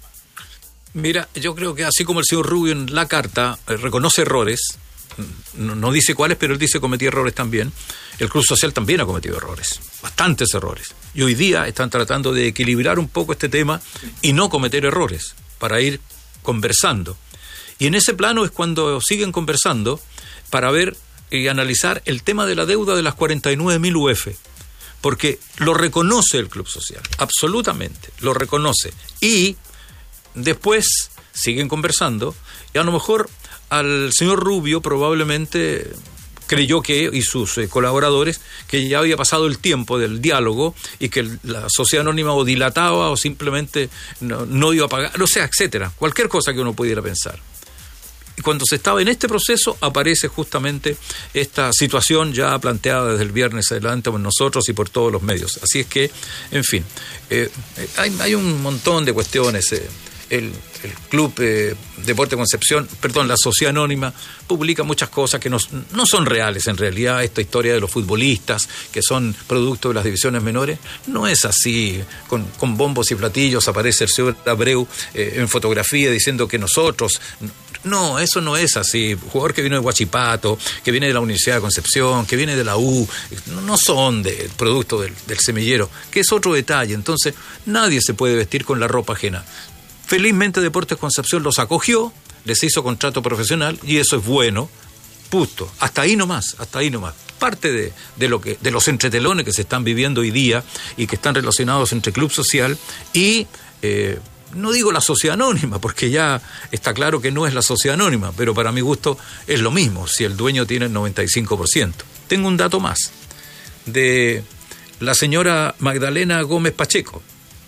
Mira, yo creo que así como el señor Rubio en la carta reconoce errores, no dice cuáles, pero él dice que cometí errores también, el Club Social también ha cometido errores, bastantes errores. Y hoy día están tratando de equilibrar un poco este tema y no cometer errores, para ir conversando. Y en ese plano es cuando siguen conversando para ver y analizar el tema de la deuda de las 49.000 UF, porque lo reconoce el Club Social, absolutamente, lo reconoce. Y después siguen conversando, y a lo mejor al señor Rubio probablemente creyó y sus colaboradores, que ya había pasado el tiempo del diálogo y que la sociedad anónima o dilataba o simplemente no iba a pagar, o sea, etcétera, cualquier cosa que uno pudiera pensar. Y cuando se estaba en este proceso, aparece justamente esta situación ya planteada desde el viernes adelante por nosotros y por todos los medios. Así es que, en fin, hay un montón de cuestiones. El Club Deporte Concepción, la Sociedad Anónima, publica muchas cosas que no son reales en realidad. Esta historia de los futbolistas que son producto de las divisiones menores, no es así. Con bombos y platillos aparece el señor Abreu en fotografía diciendo que nosotros... No, eso no es así. Jugador que vino de Huachipato, que viene de la Universidad de Concepción, que viene de la U, no son del producto del semillero, que es otro detalle. Entonces, nadie se puede vestir con la ropa ajena. Felizmente Deportes Concepción los acogió, les hizo contrato profesional y eso es bueno. Punto. Hasta ahí nomás. Parte de los entretelones que se están viviendo hoy día y que están relacionados entre Club Social y no digo la Sociedad Anónima, porque ya está claro que no es la Sociedad Anónima, pero para mi gusto es lo mismo si el dueño tiene el 95%. Tengo un dato más de la señora Magdalena Gómez Pacheco,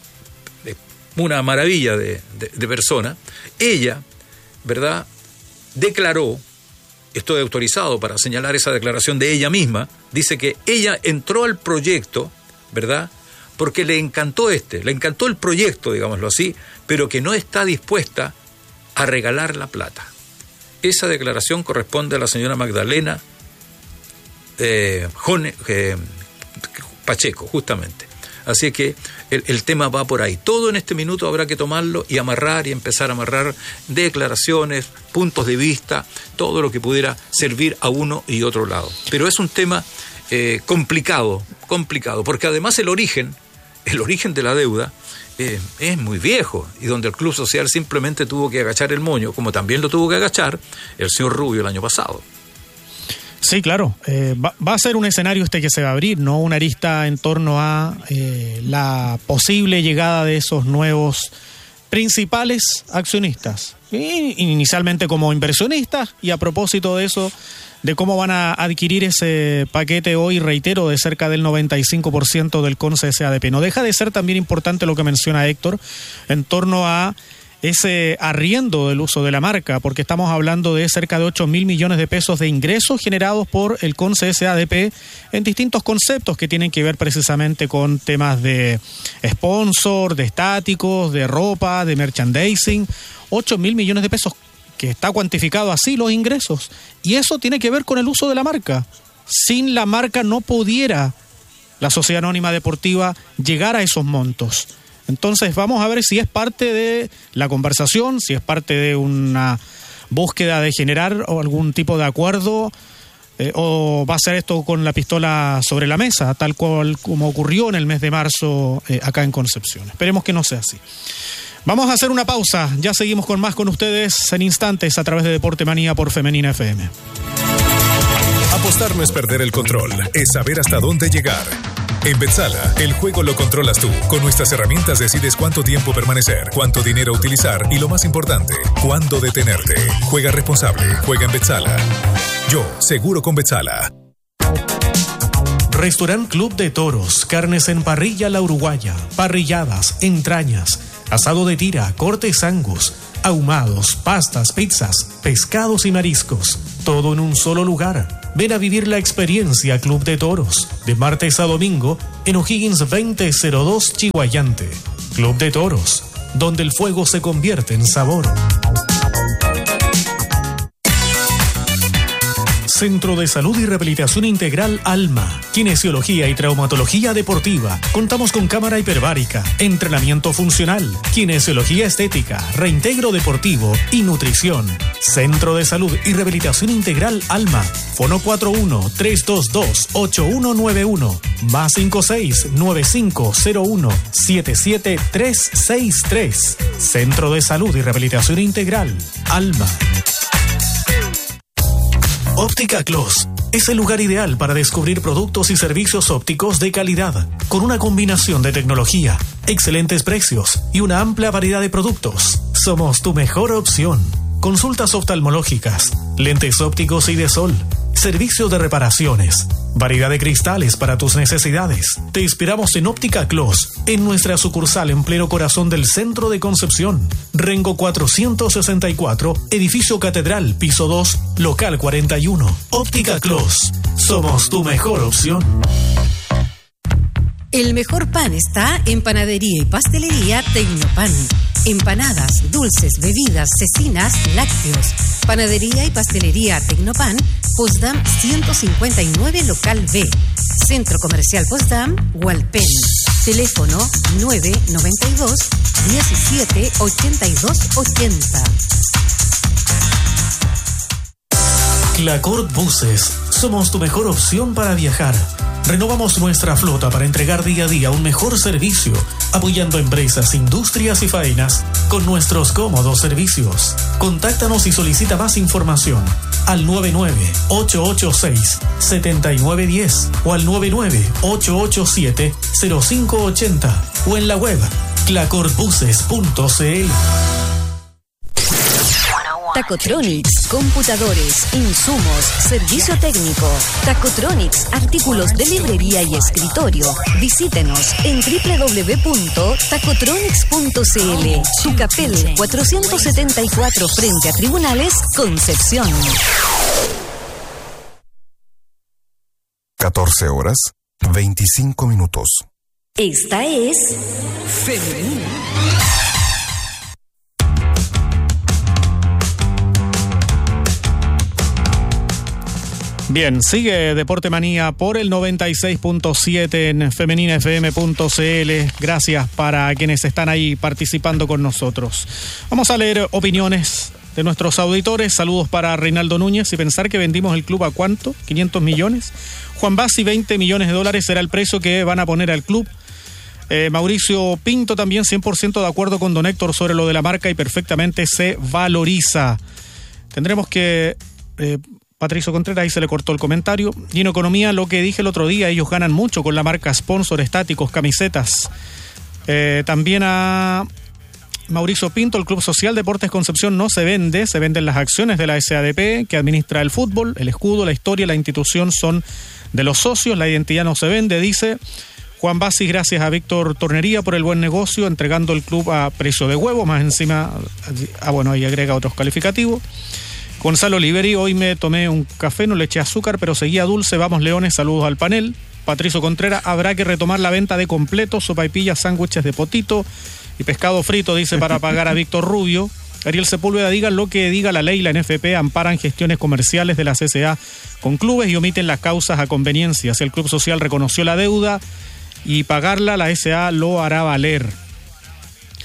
una maravilla de persona. Ella, ¿verdad?, declaró, estoy autorizado para señalar esa declaración de ella misma, dice que ella entró al proyecto, ¿verdad?, porque le encantó el proyecto, digámoslo así, pero que no está dispuesta a regalar la plata. Esa declaración corresponde a la señora Magdalena Pacheco, justamente. Así que el tema va por ahí. Todo en este minuto habrá que tomarlo y amarrar y empezar a amarrar declaraciones, puntos de vista, todo lo que pudiera servir a uno y otro lado. Pero es un tema complicado, porque además el origen de la deuda es muy viejo y donde el Club Social simplemente tuvo que agachar el moño, como también lo tuvo que agachar el señor Rubio el año pasado. Sí, claro. Va a ser un escenario que se va a abrir, ¿no? Una arista en torno a la posible llegada de esos nuevos principales accionistas. Inicialmente como inversionistas, y a propósito de eso, de cómo van a adquirir ese paquete hoy, reitero, de cerca del 95% del CONCE SADP. No deja de ser también importante lo que menciona Héctor en torno a ese arriendo del uso de la marca, porque estamos hablando de cerca de 8.000 millones de pesos de ingresos generados por el CONCE SADP en distintos conceptos que tienen que ver precisamente con temas de sponsor, de estáticos, de ropa, de merchandising. 8.000 millones de pesos, que está cuantificado así los ingresos, y eso tiene que ver con el uso de la marca. Sin la marca no pudiera la Sociedad Anónima Deportiva llegar a esos montos. Entonces vamos a ver si es parte de la conversación, si es parte de una búsqueda de generar algún tipo de acuerdo o va a ser esto con la pistola sobre la mesa, tal cual como ocurrió en el mes de marzo acá en Concepción. Esperemos que no sea así. Vamos a hacer una pausa, ya seguimos con más con ustedes en instantes a través de Deporte Manía por Femenina FM. Apostar no es perder el control, es saber hasta dónde llegar. En Betzala, el juego lo controlas tú. Con nuestras herramientas decides cuánto tiempo permanecer, cuánto dinero utilizar y, lo más importante, cuándo detenerte. Juega responsable, juega en Betzala. Yo, seguro con Betzala. Restaurant Club de Toros, carnes en parrilla La Uruguaya, parrilladas, entrañas, asado de tira, cortes Angus, ahumados, pastas, pizzas, pescados y mariscos. Todo en un solo lugar. Ven a vivir la experiencia Club de Toros, de martes a domingo, en O'Higgins 2002 Chihuayante. Club de Toros, donde el fuego se convierte en sabor. Centro de Salud y Rehabilitación Integral Alma, Kinesiología y Traumatología Deportiva. Contamos con cámara hiperbárica, entrenamiento funcional, kinesiología estética, reintegro deportivo y nutrición. Centro de Salud y Rehabilitación Integral Alma. Fono 41-322-8191, más 56-9501-77363. Centro de Salud y Rehabilitación Integral Alma. Óptica Clos es el lugar ideal para descubrir productos y servicios ópticos de calidad, con una combinación de tecnología, excelentes precios y una amplia variedad de productos. Somos tu mejor opción. Consultas oftalmológicas, lentes ópticos y de sol, servicio de reparaciones, variedad de cristales para tus necesidades. Te esperamos en Óptica Clos, en nuestra sucursal en pleno corazón del centro de Concepción. Rengo 464, edificio Catedral, piso 2, local 41. Óptica Clos, somos tu mejor opción. El mejor pan está en Panadería y Pastelería Tecnopan. Empanadas, dulces, bebidas, cecinas, lácteos. Panadería y Pastelería Tecnopan, Potsdam 159, local B. Centro Comercial Potsdam, Hualpén. Teléfono 992 17 82 80. Clacort Buses, somos tu mejor opción para viajar. Renovamos nuestra flota para entregar día a día un mejor servicio, apoyando empresas, industrias y faenas con nuestros cómodos servicios. Contáctanos y solicita más información al 99-886-7910 o al 99-887-0580 o en la web clacortbuses.cl. Tacotronics, computadores, insumos, servicio técnico. Tacotronics, artículos de librería y escritorio. Visítenos en www.tacotronics.cl. Tucapel 474 frente a Tribunales, Concepción. 14 horas, 25 minutos. Esta es Femenina. Bien, sigue Deporte Manía por el 96.7 en femeninafm.cl. Gracias para quienes están ahí participando con nosotros. Vamos a leer opiniones de nuestros auditores. Saludos para Reinaldo Núñez. Y pensar que vendimos el club a ¿cuánto? 500 millones. Juan Bassi, 20 millones de dólares será el precio que van a poner al club. Mauricio Pinto también 100% de acuerdo con don Héctor sobre lo de la marca y perfectamente se valoriza. Tendremos que... Patricio Contreras, ahí se le cortó el comentario. Y en economía, lo que dije el otro día, ellos ganan mucho con la marca sponsor, estáticos, camisetas. También a Mauricio Pinto, el Club Social Deportes Concepción no se vende, se venden las acciones de la SADP que administra el fútbol, el escudo, la historia, la institución son de los socios, la identidad no se vende, dice Juan Bassi. Gracias a Víctor Tornería por el buen negocio, entregando el club a precio de huevo, más encima, bueno, ahí agrega otros calificativos. Gonzalo Oliveri, hoy me tomé un café, no le eché azúcar, pero seguía dulce. Vamos Leones, saludos al panel. Patricio Contreras, habrá que retomar la venta de completos, sopaipillas, sándwiches de potito y pescado frito, dice, para pagar a Víctor Rubio. Ariel Sepúlveda, digan lo que diga la ley, la NFP amparan gestiones comerciales de la CCA con clubes y omiten las causas a conveniencia. Si el Club Social reconoció la deuda y pagarla, la SA lo hará valer.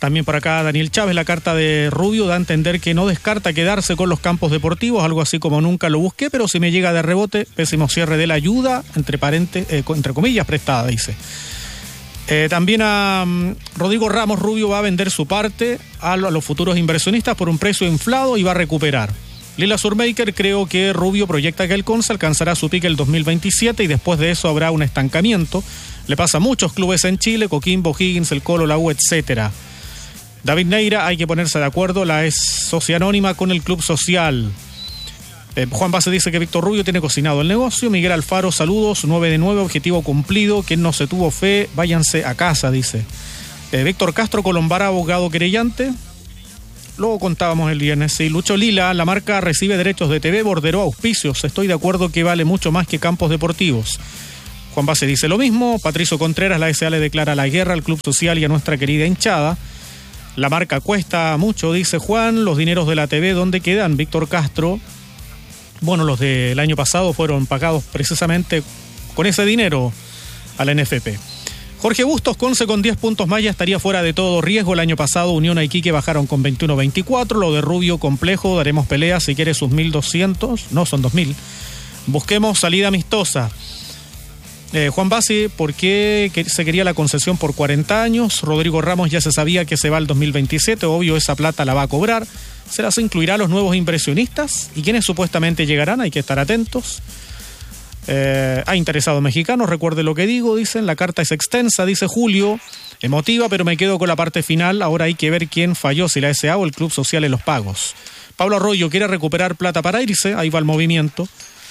También por acá Daniel Chávez, la carta de Rubio da a entender que no descarta quedarse con los campos deportivos, algo así como nunca lo busqué, pero si me llega de rebote, pésimo cierre de la ayuda, entre comillas, prestada, dice. También a Rodrigo Ramos, Rubio va a vender su parte a los futuros inversionistas por un precio inflado y va a recuperar. Lila Surmaker, creo que Rubio proyecta que el Conce alcanzará su pique el 2027 y después de eso habrá un estancamiento. Le pasa a muchos clubes en Chile, Coquimbo, Higgins, el Colo, la U, etcétera. David Neira, hay que ponerse de acuerdo, la es socia anónima con el club social. Juan Base dice que Víctor Rubio tiene cocinado el negocio. Miguel Alfaro, saludos, 9 de 9, objetivo cumplido. Quien no se tuvo fe, váyanse a casa, dice. Víctor Castro Colombara, abogado querellante. Luego contábamos el viernes, sí. Lucho Lila, la marca recibe derechos de TV, borderó auspicios. Estoy de acuerdo que vale mucho más que campos deportivos. Juan Base dice lo mismo. Patricio Contreras, la SA le declara la guerra al club social y a nuestra querida hinchada. La marca cuesta mucho, dice Juan. Los dineros de la TV, ¿dónde quedan? Víctor Castro. Bueno, los del año pasado fueron pagados precisamente con ese dinero a la NFP. Jorge Bustos, Conce con 10 puntos más ya estaría fuera de todo riesgo. El año pasado Unión y Iquique bajaron con 21-24. Lo de Rubio complejo, daremos pelea si quiere sus 1.200. No, son 2.000. Busquemos salida amistosa. Juan Bassi, ¿por qué se quería la concesión por 40 años? Rodrigo Ramos ya se sabía que se va al 2027, obvio esa plata la va a cobrar. ¿Se las incluirá a los nuevos inversionistas? ¿Y quiénes supuestamente llegarán? Hay que estar atentos. Ha interesado mexicanos, recuerde lo que digo, dicen. La carta es extensa, dice Julio. Emotiva, pero me quedo con la parte final. Ahora hay que ver quién falló, si la SA o el Club Social en los pagos. Pablo Arroyo quiere recuperar plata para irse, ahí va el movimiento.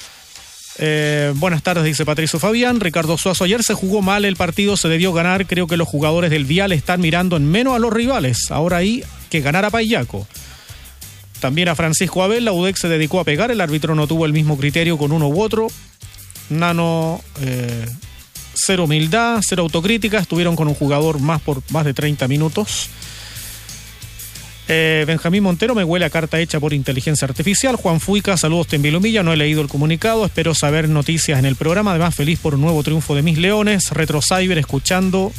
Buenas tardes, dice Patricio Fabián. Ricardo Suazo, ayer se jugó mal el partido, se debió ganar. Creo que los jugadores del Vial están mirando en menos a los rivales. Ahora hay que ganar a Payaco. También a Francisco Abel, la UDEC se dedicó a pegar, el árbitro no tuvo el mismo criterio con uno u otro. Nano, cero humildad, cero autocrítica, estuvieron con un jugador por más de 30 minutos. Benjamín Montero, me huele a carta hecha por inteligencia artificial. Juan Fuica, saludos Tembilumilla, no he leído el comunicado, espero saber noticias en el programa. Además, feliz por un nuevo triunfo de mis Leones. Retro Cyber escuchando.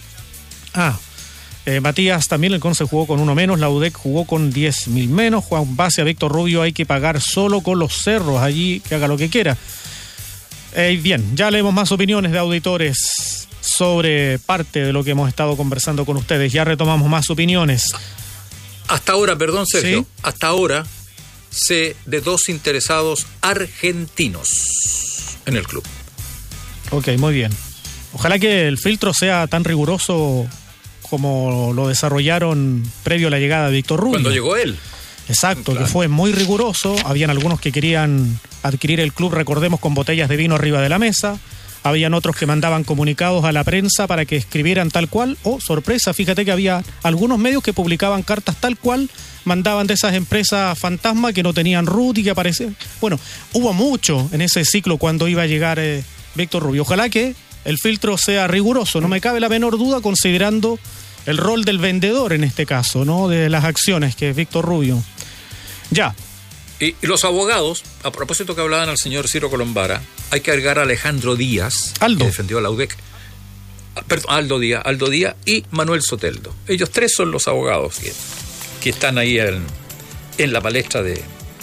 Matías, también el Conce jugó con uno menos, la UDEC jugó con 10.000 menos. Juan Base, a Víctor Rubio hay que pagar solo con los cerros, allí que haga lo que quiera. Bien, ya leemos más opiniones de auditores sobre parte de lo que hemos estado conversando con ustedes. Ya retomamos más opiniones. Hasta ahora, perdón Sergio, ¿sí? Hasta ahora sé de 2 interesados argentinos en el club. Ok, muy bien. Ojalá que el filtro sea tan riguroso como lo desarrollaron previo a la llegada de Víctor Rubio. Cuando llegó él. Exacto, claro. Que fue muy riguroso. Habían algunos que querían adquirir el club, recordemos, con botellas de vino arriba de la mesa. Habían otros que mandaban comunicados a la prensa para que escribieran tal cual. Sorpresa, fíjate que había algunos medios que publicaban cartas tal cual, mandaban de esas empresas fantasma que no tenían root y que aparecían. Bueno, hubo mucho en ese ciclo cuando iba a llegar Víctor Rubio. Ojalá que el filtro sea riguroso, no me cabe la menor duda, considerando el rol del vendedor en este caso, ¿no? De las acciones, que es Víctor Rubio. Ya. Y los abogados, a propósito que hablaban al señor Ciro Colombara, hay que agregar a Alejandro Díaz, que defendió a la UDEC. Perdón, Aldo Díaz y Manuel Soteldo. Ellos 3 son los abogados que están ahí en la palestra de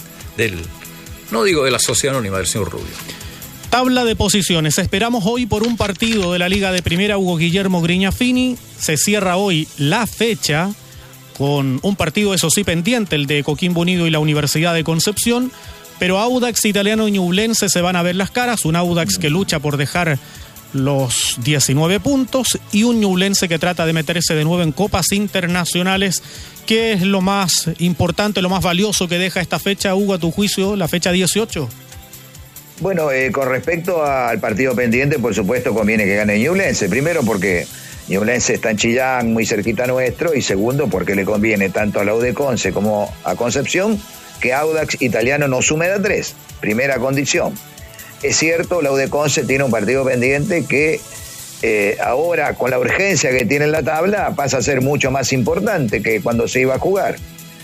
la sociedad anónima del señor Rubio. Tabla de posiciones. Esperamos hoy por un partido de la Liga de Primera, Hugo Guillermo Grignafini. Se cierra hoy la fecha con un partido, eso sí, pendiente, el de Coquimbo Unido y la Universidad de Concepción. Pero Audax Italiano y Ñublense se van a ver las caras. Un Audax que lucha por dejar los 19 puntos y un Ñublense que trata de meterse de nuevo en copas internacionales. ¿Qué es lo más importante, lo más valioso que deja esta fecha, Hugo, a tu juicio, la fecha 18? Bueno, con respecto al partido pendiente, por supuesto conviene que gane Ñublense. Primero porque Ñublense está en Chillán, muy cerquita nuestro, y segundo porque le conviene tanto a la UD Conce como a Concepción que Audax Italiano no sume de 3. Primera condición. Es cierto, la UD Conce tiene un partido pendiente que ahora, con la urgencia que tiene en la tabla, pasa a ser mucho más importante que cuando se iba a jugar.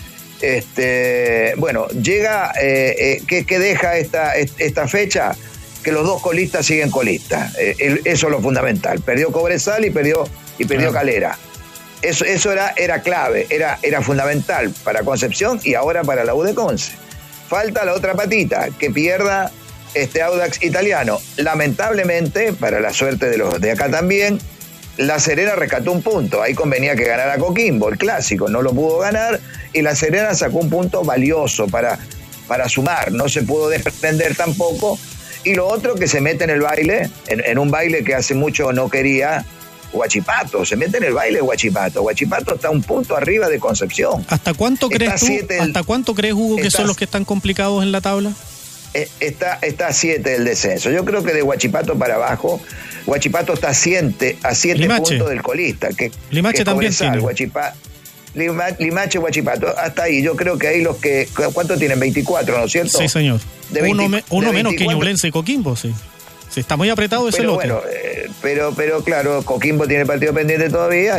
Bueno, llega, ¿qué deja esta fecha? Que los 2 colistas siguen colistas. Eso es lo fundamental. Perdió Cobresal y perdió Calera. Eso era clave, era fundamental para Concepción y ahora para la U de Conce. Falta la otra patita, que pierda Audax Italiano. Lamentablemente, para la suerte de los de acá también, La Serena rescató un punto. Ahí convenía que ganara Coquimbo, el clásico, no lo pudo ganar, y La Serena sacó un punto valioso para sumar, no se pudo desprender tampoco. Y lo otro, que se mete en el baile, en un baile que hace mucho no quería Huachipato, se mete en el baile Huachipato. Huachipato está un punto arriba de Concepción. ¿Hasta cuánto crees tú? ¿Hasta cuánto crees, Hugo, que son los que están complicados en la tabla? Está a 7 del descenso. Yo creo que de Huachipato para abajo, Huachipato está a 7 puntos del colista. Limache que también tiene. Limache, Huachipato, hasta ahí. Yo creo que ahí los que... ¿Cuánto tienen? 24, ¿no es cierto? Sí, señor. Uno menos que Ñublense y Coquimbo, sí. Sí, está muy apretado ese lote. Bueno, pero claro, Coquimbo tiene partido pendiente todavía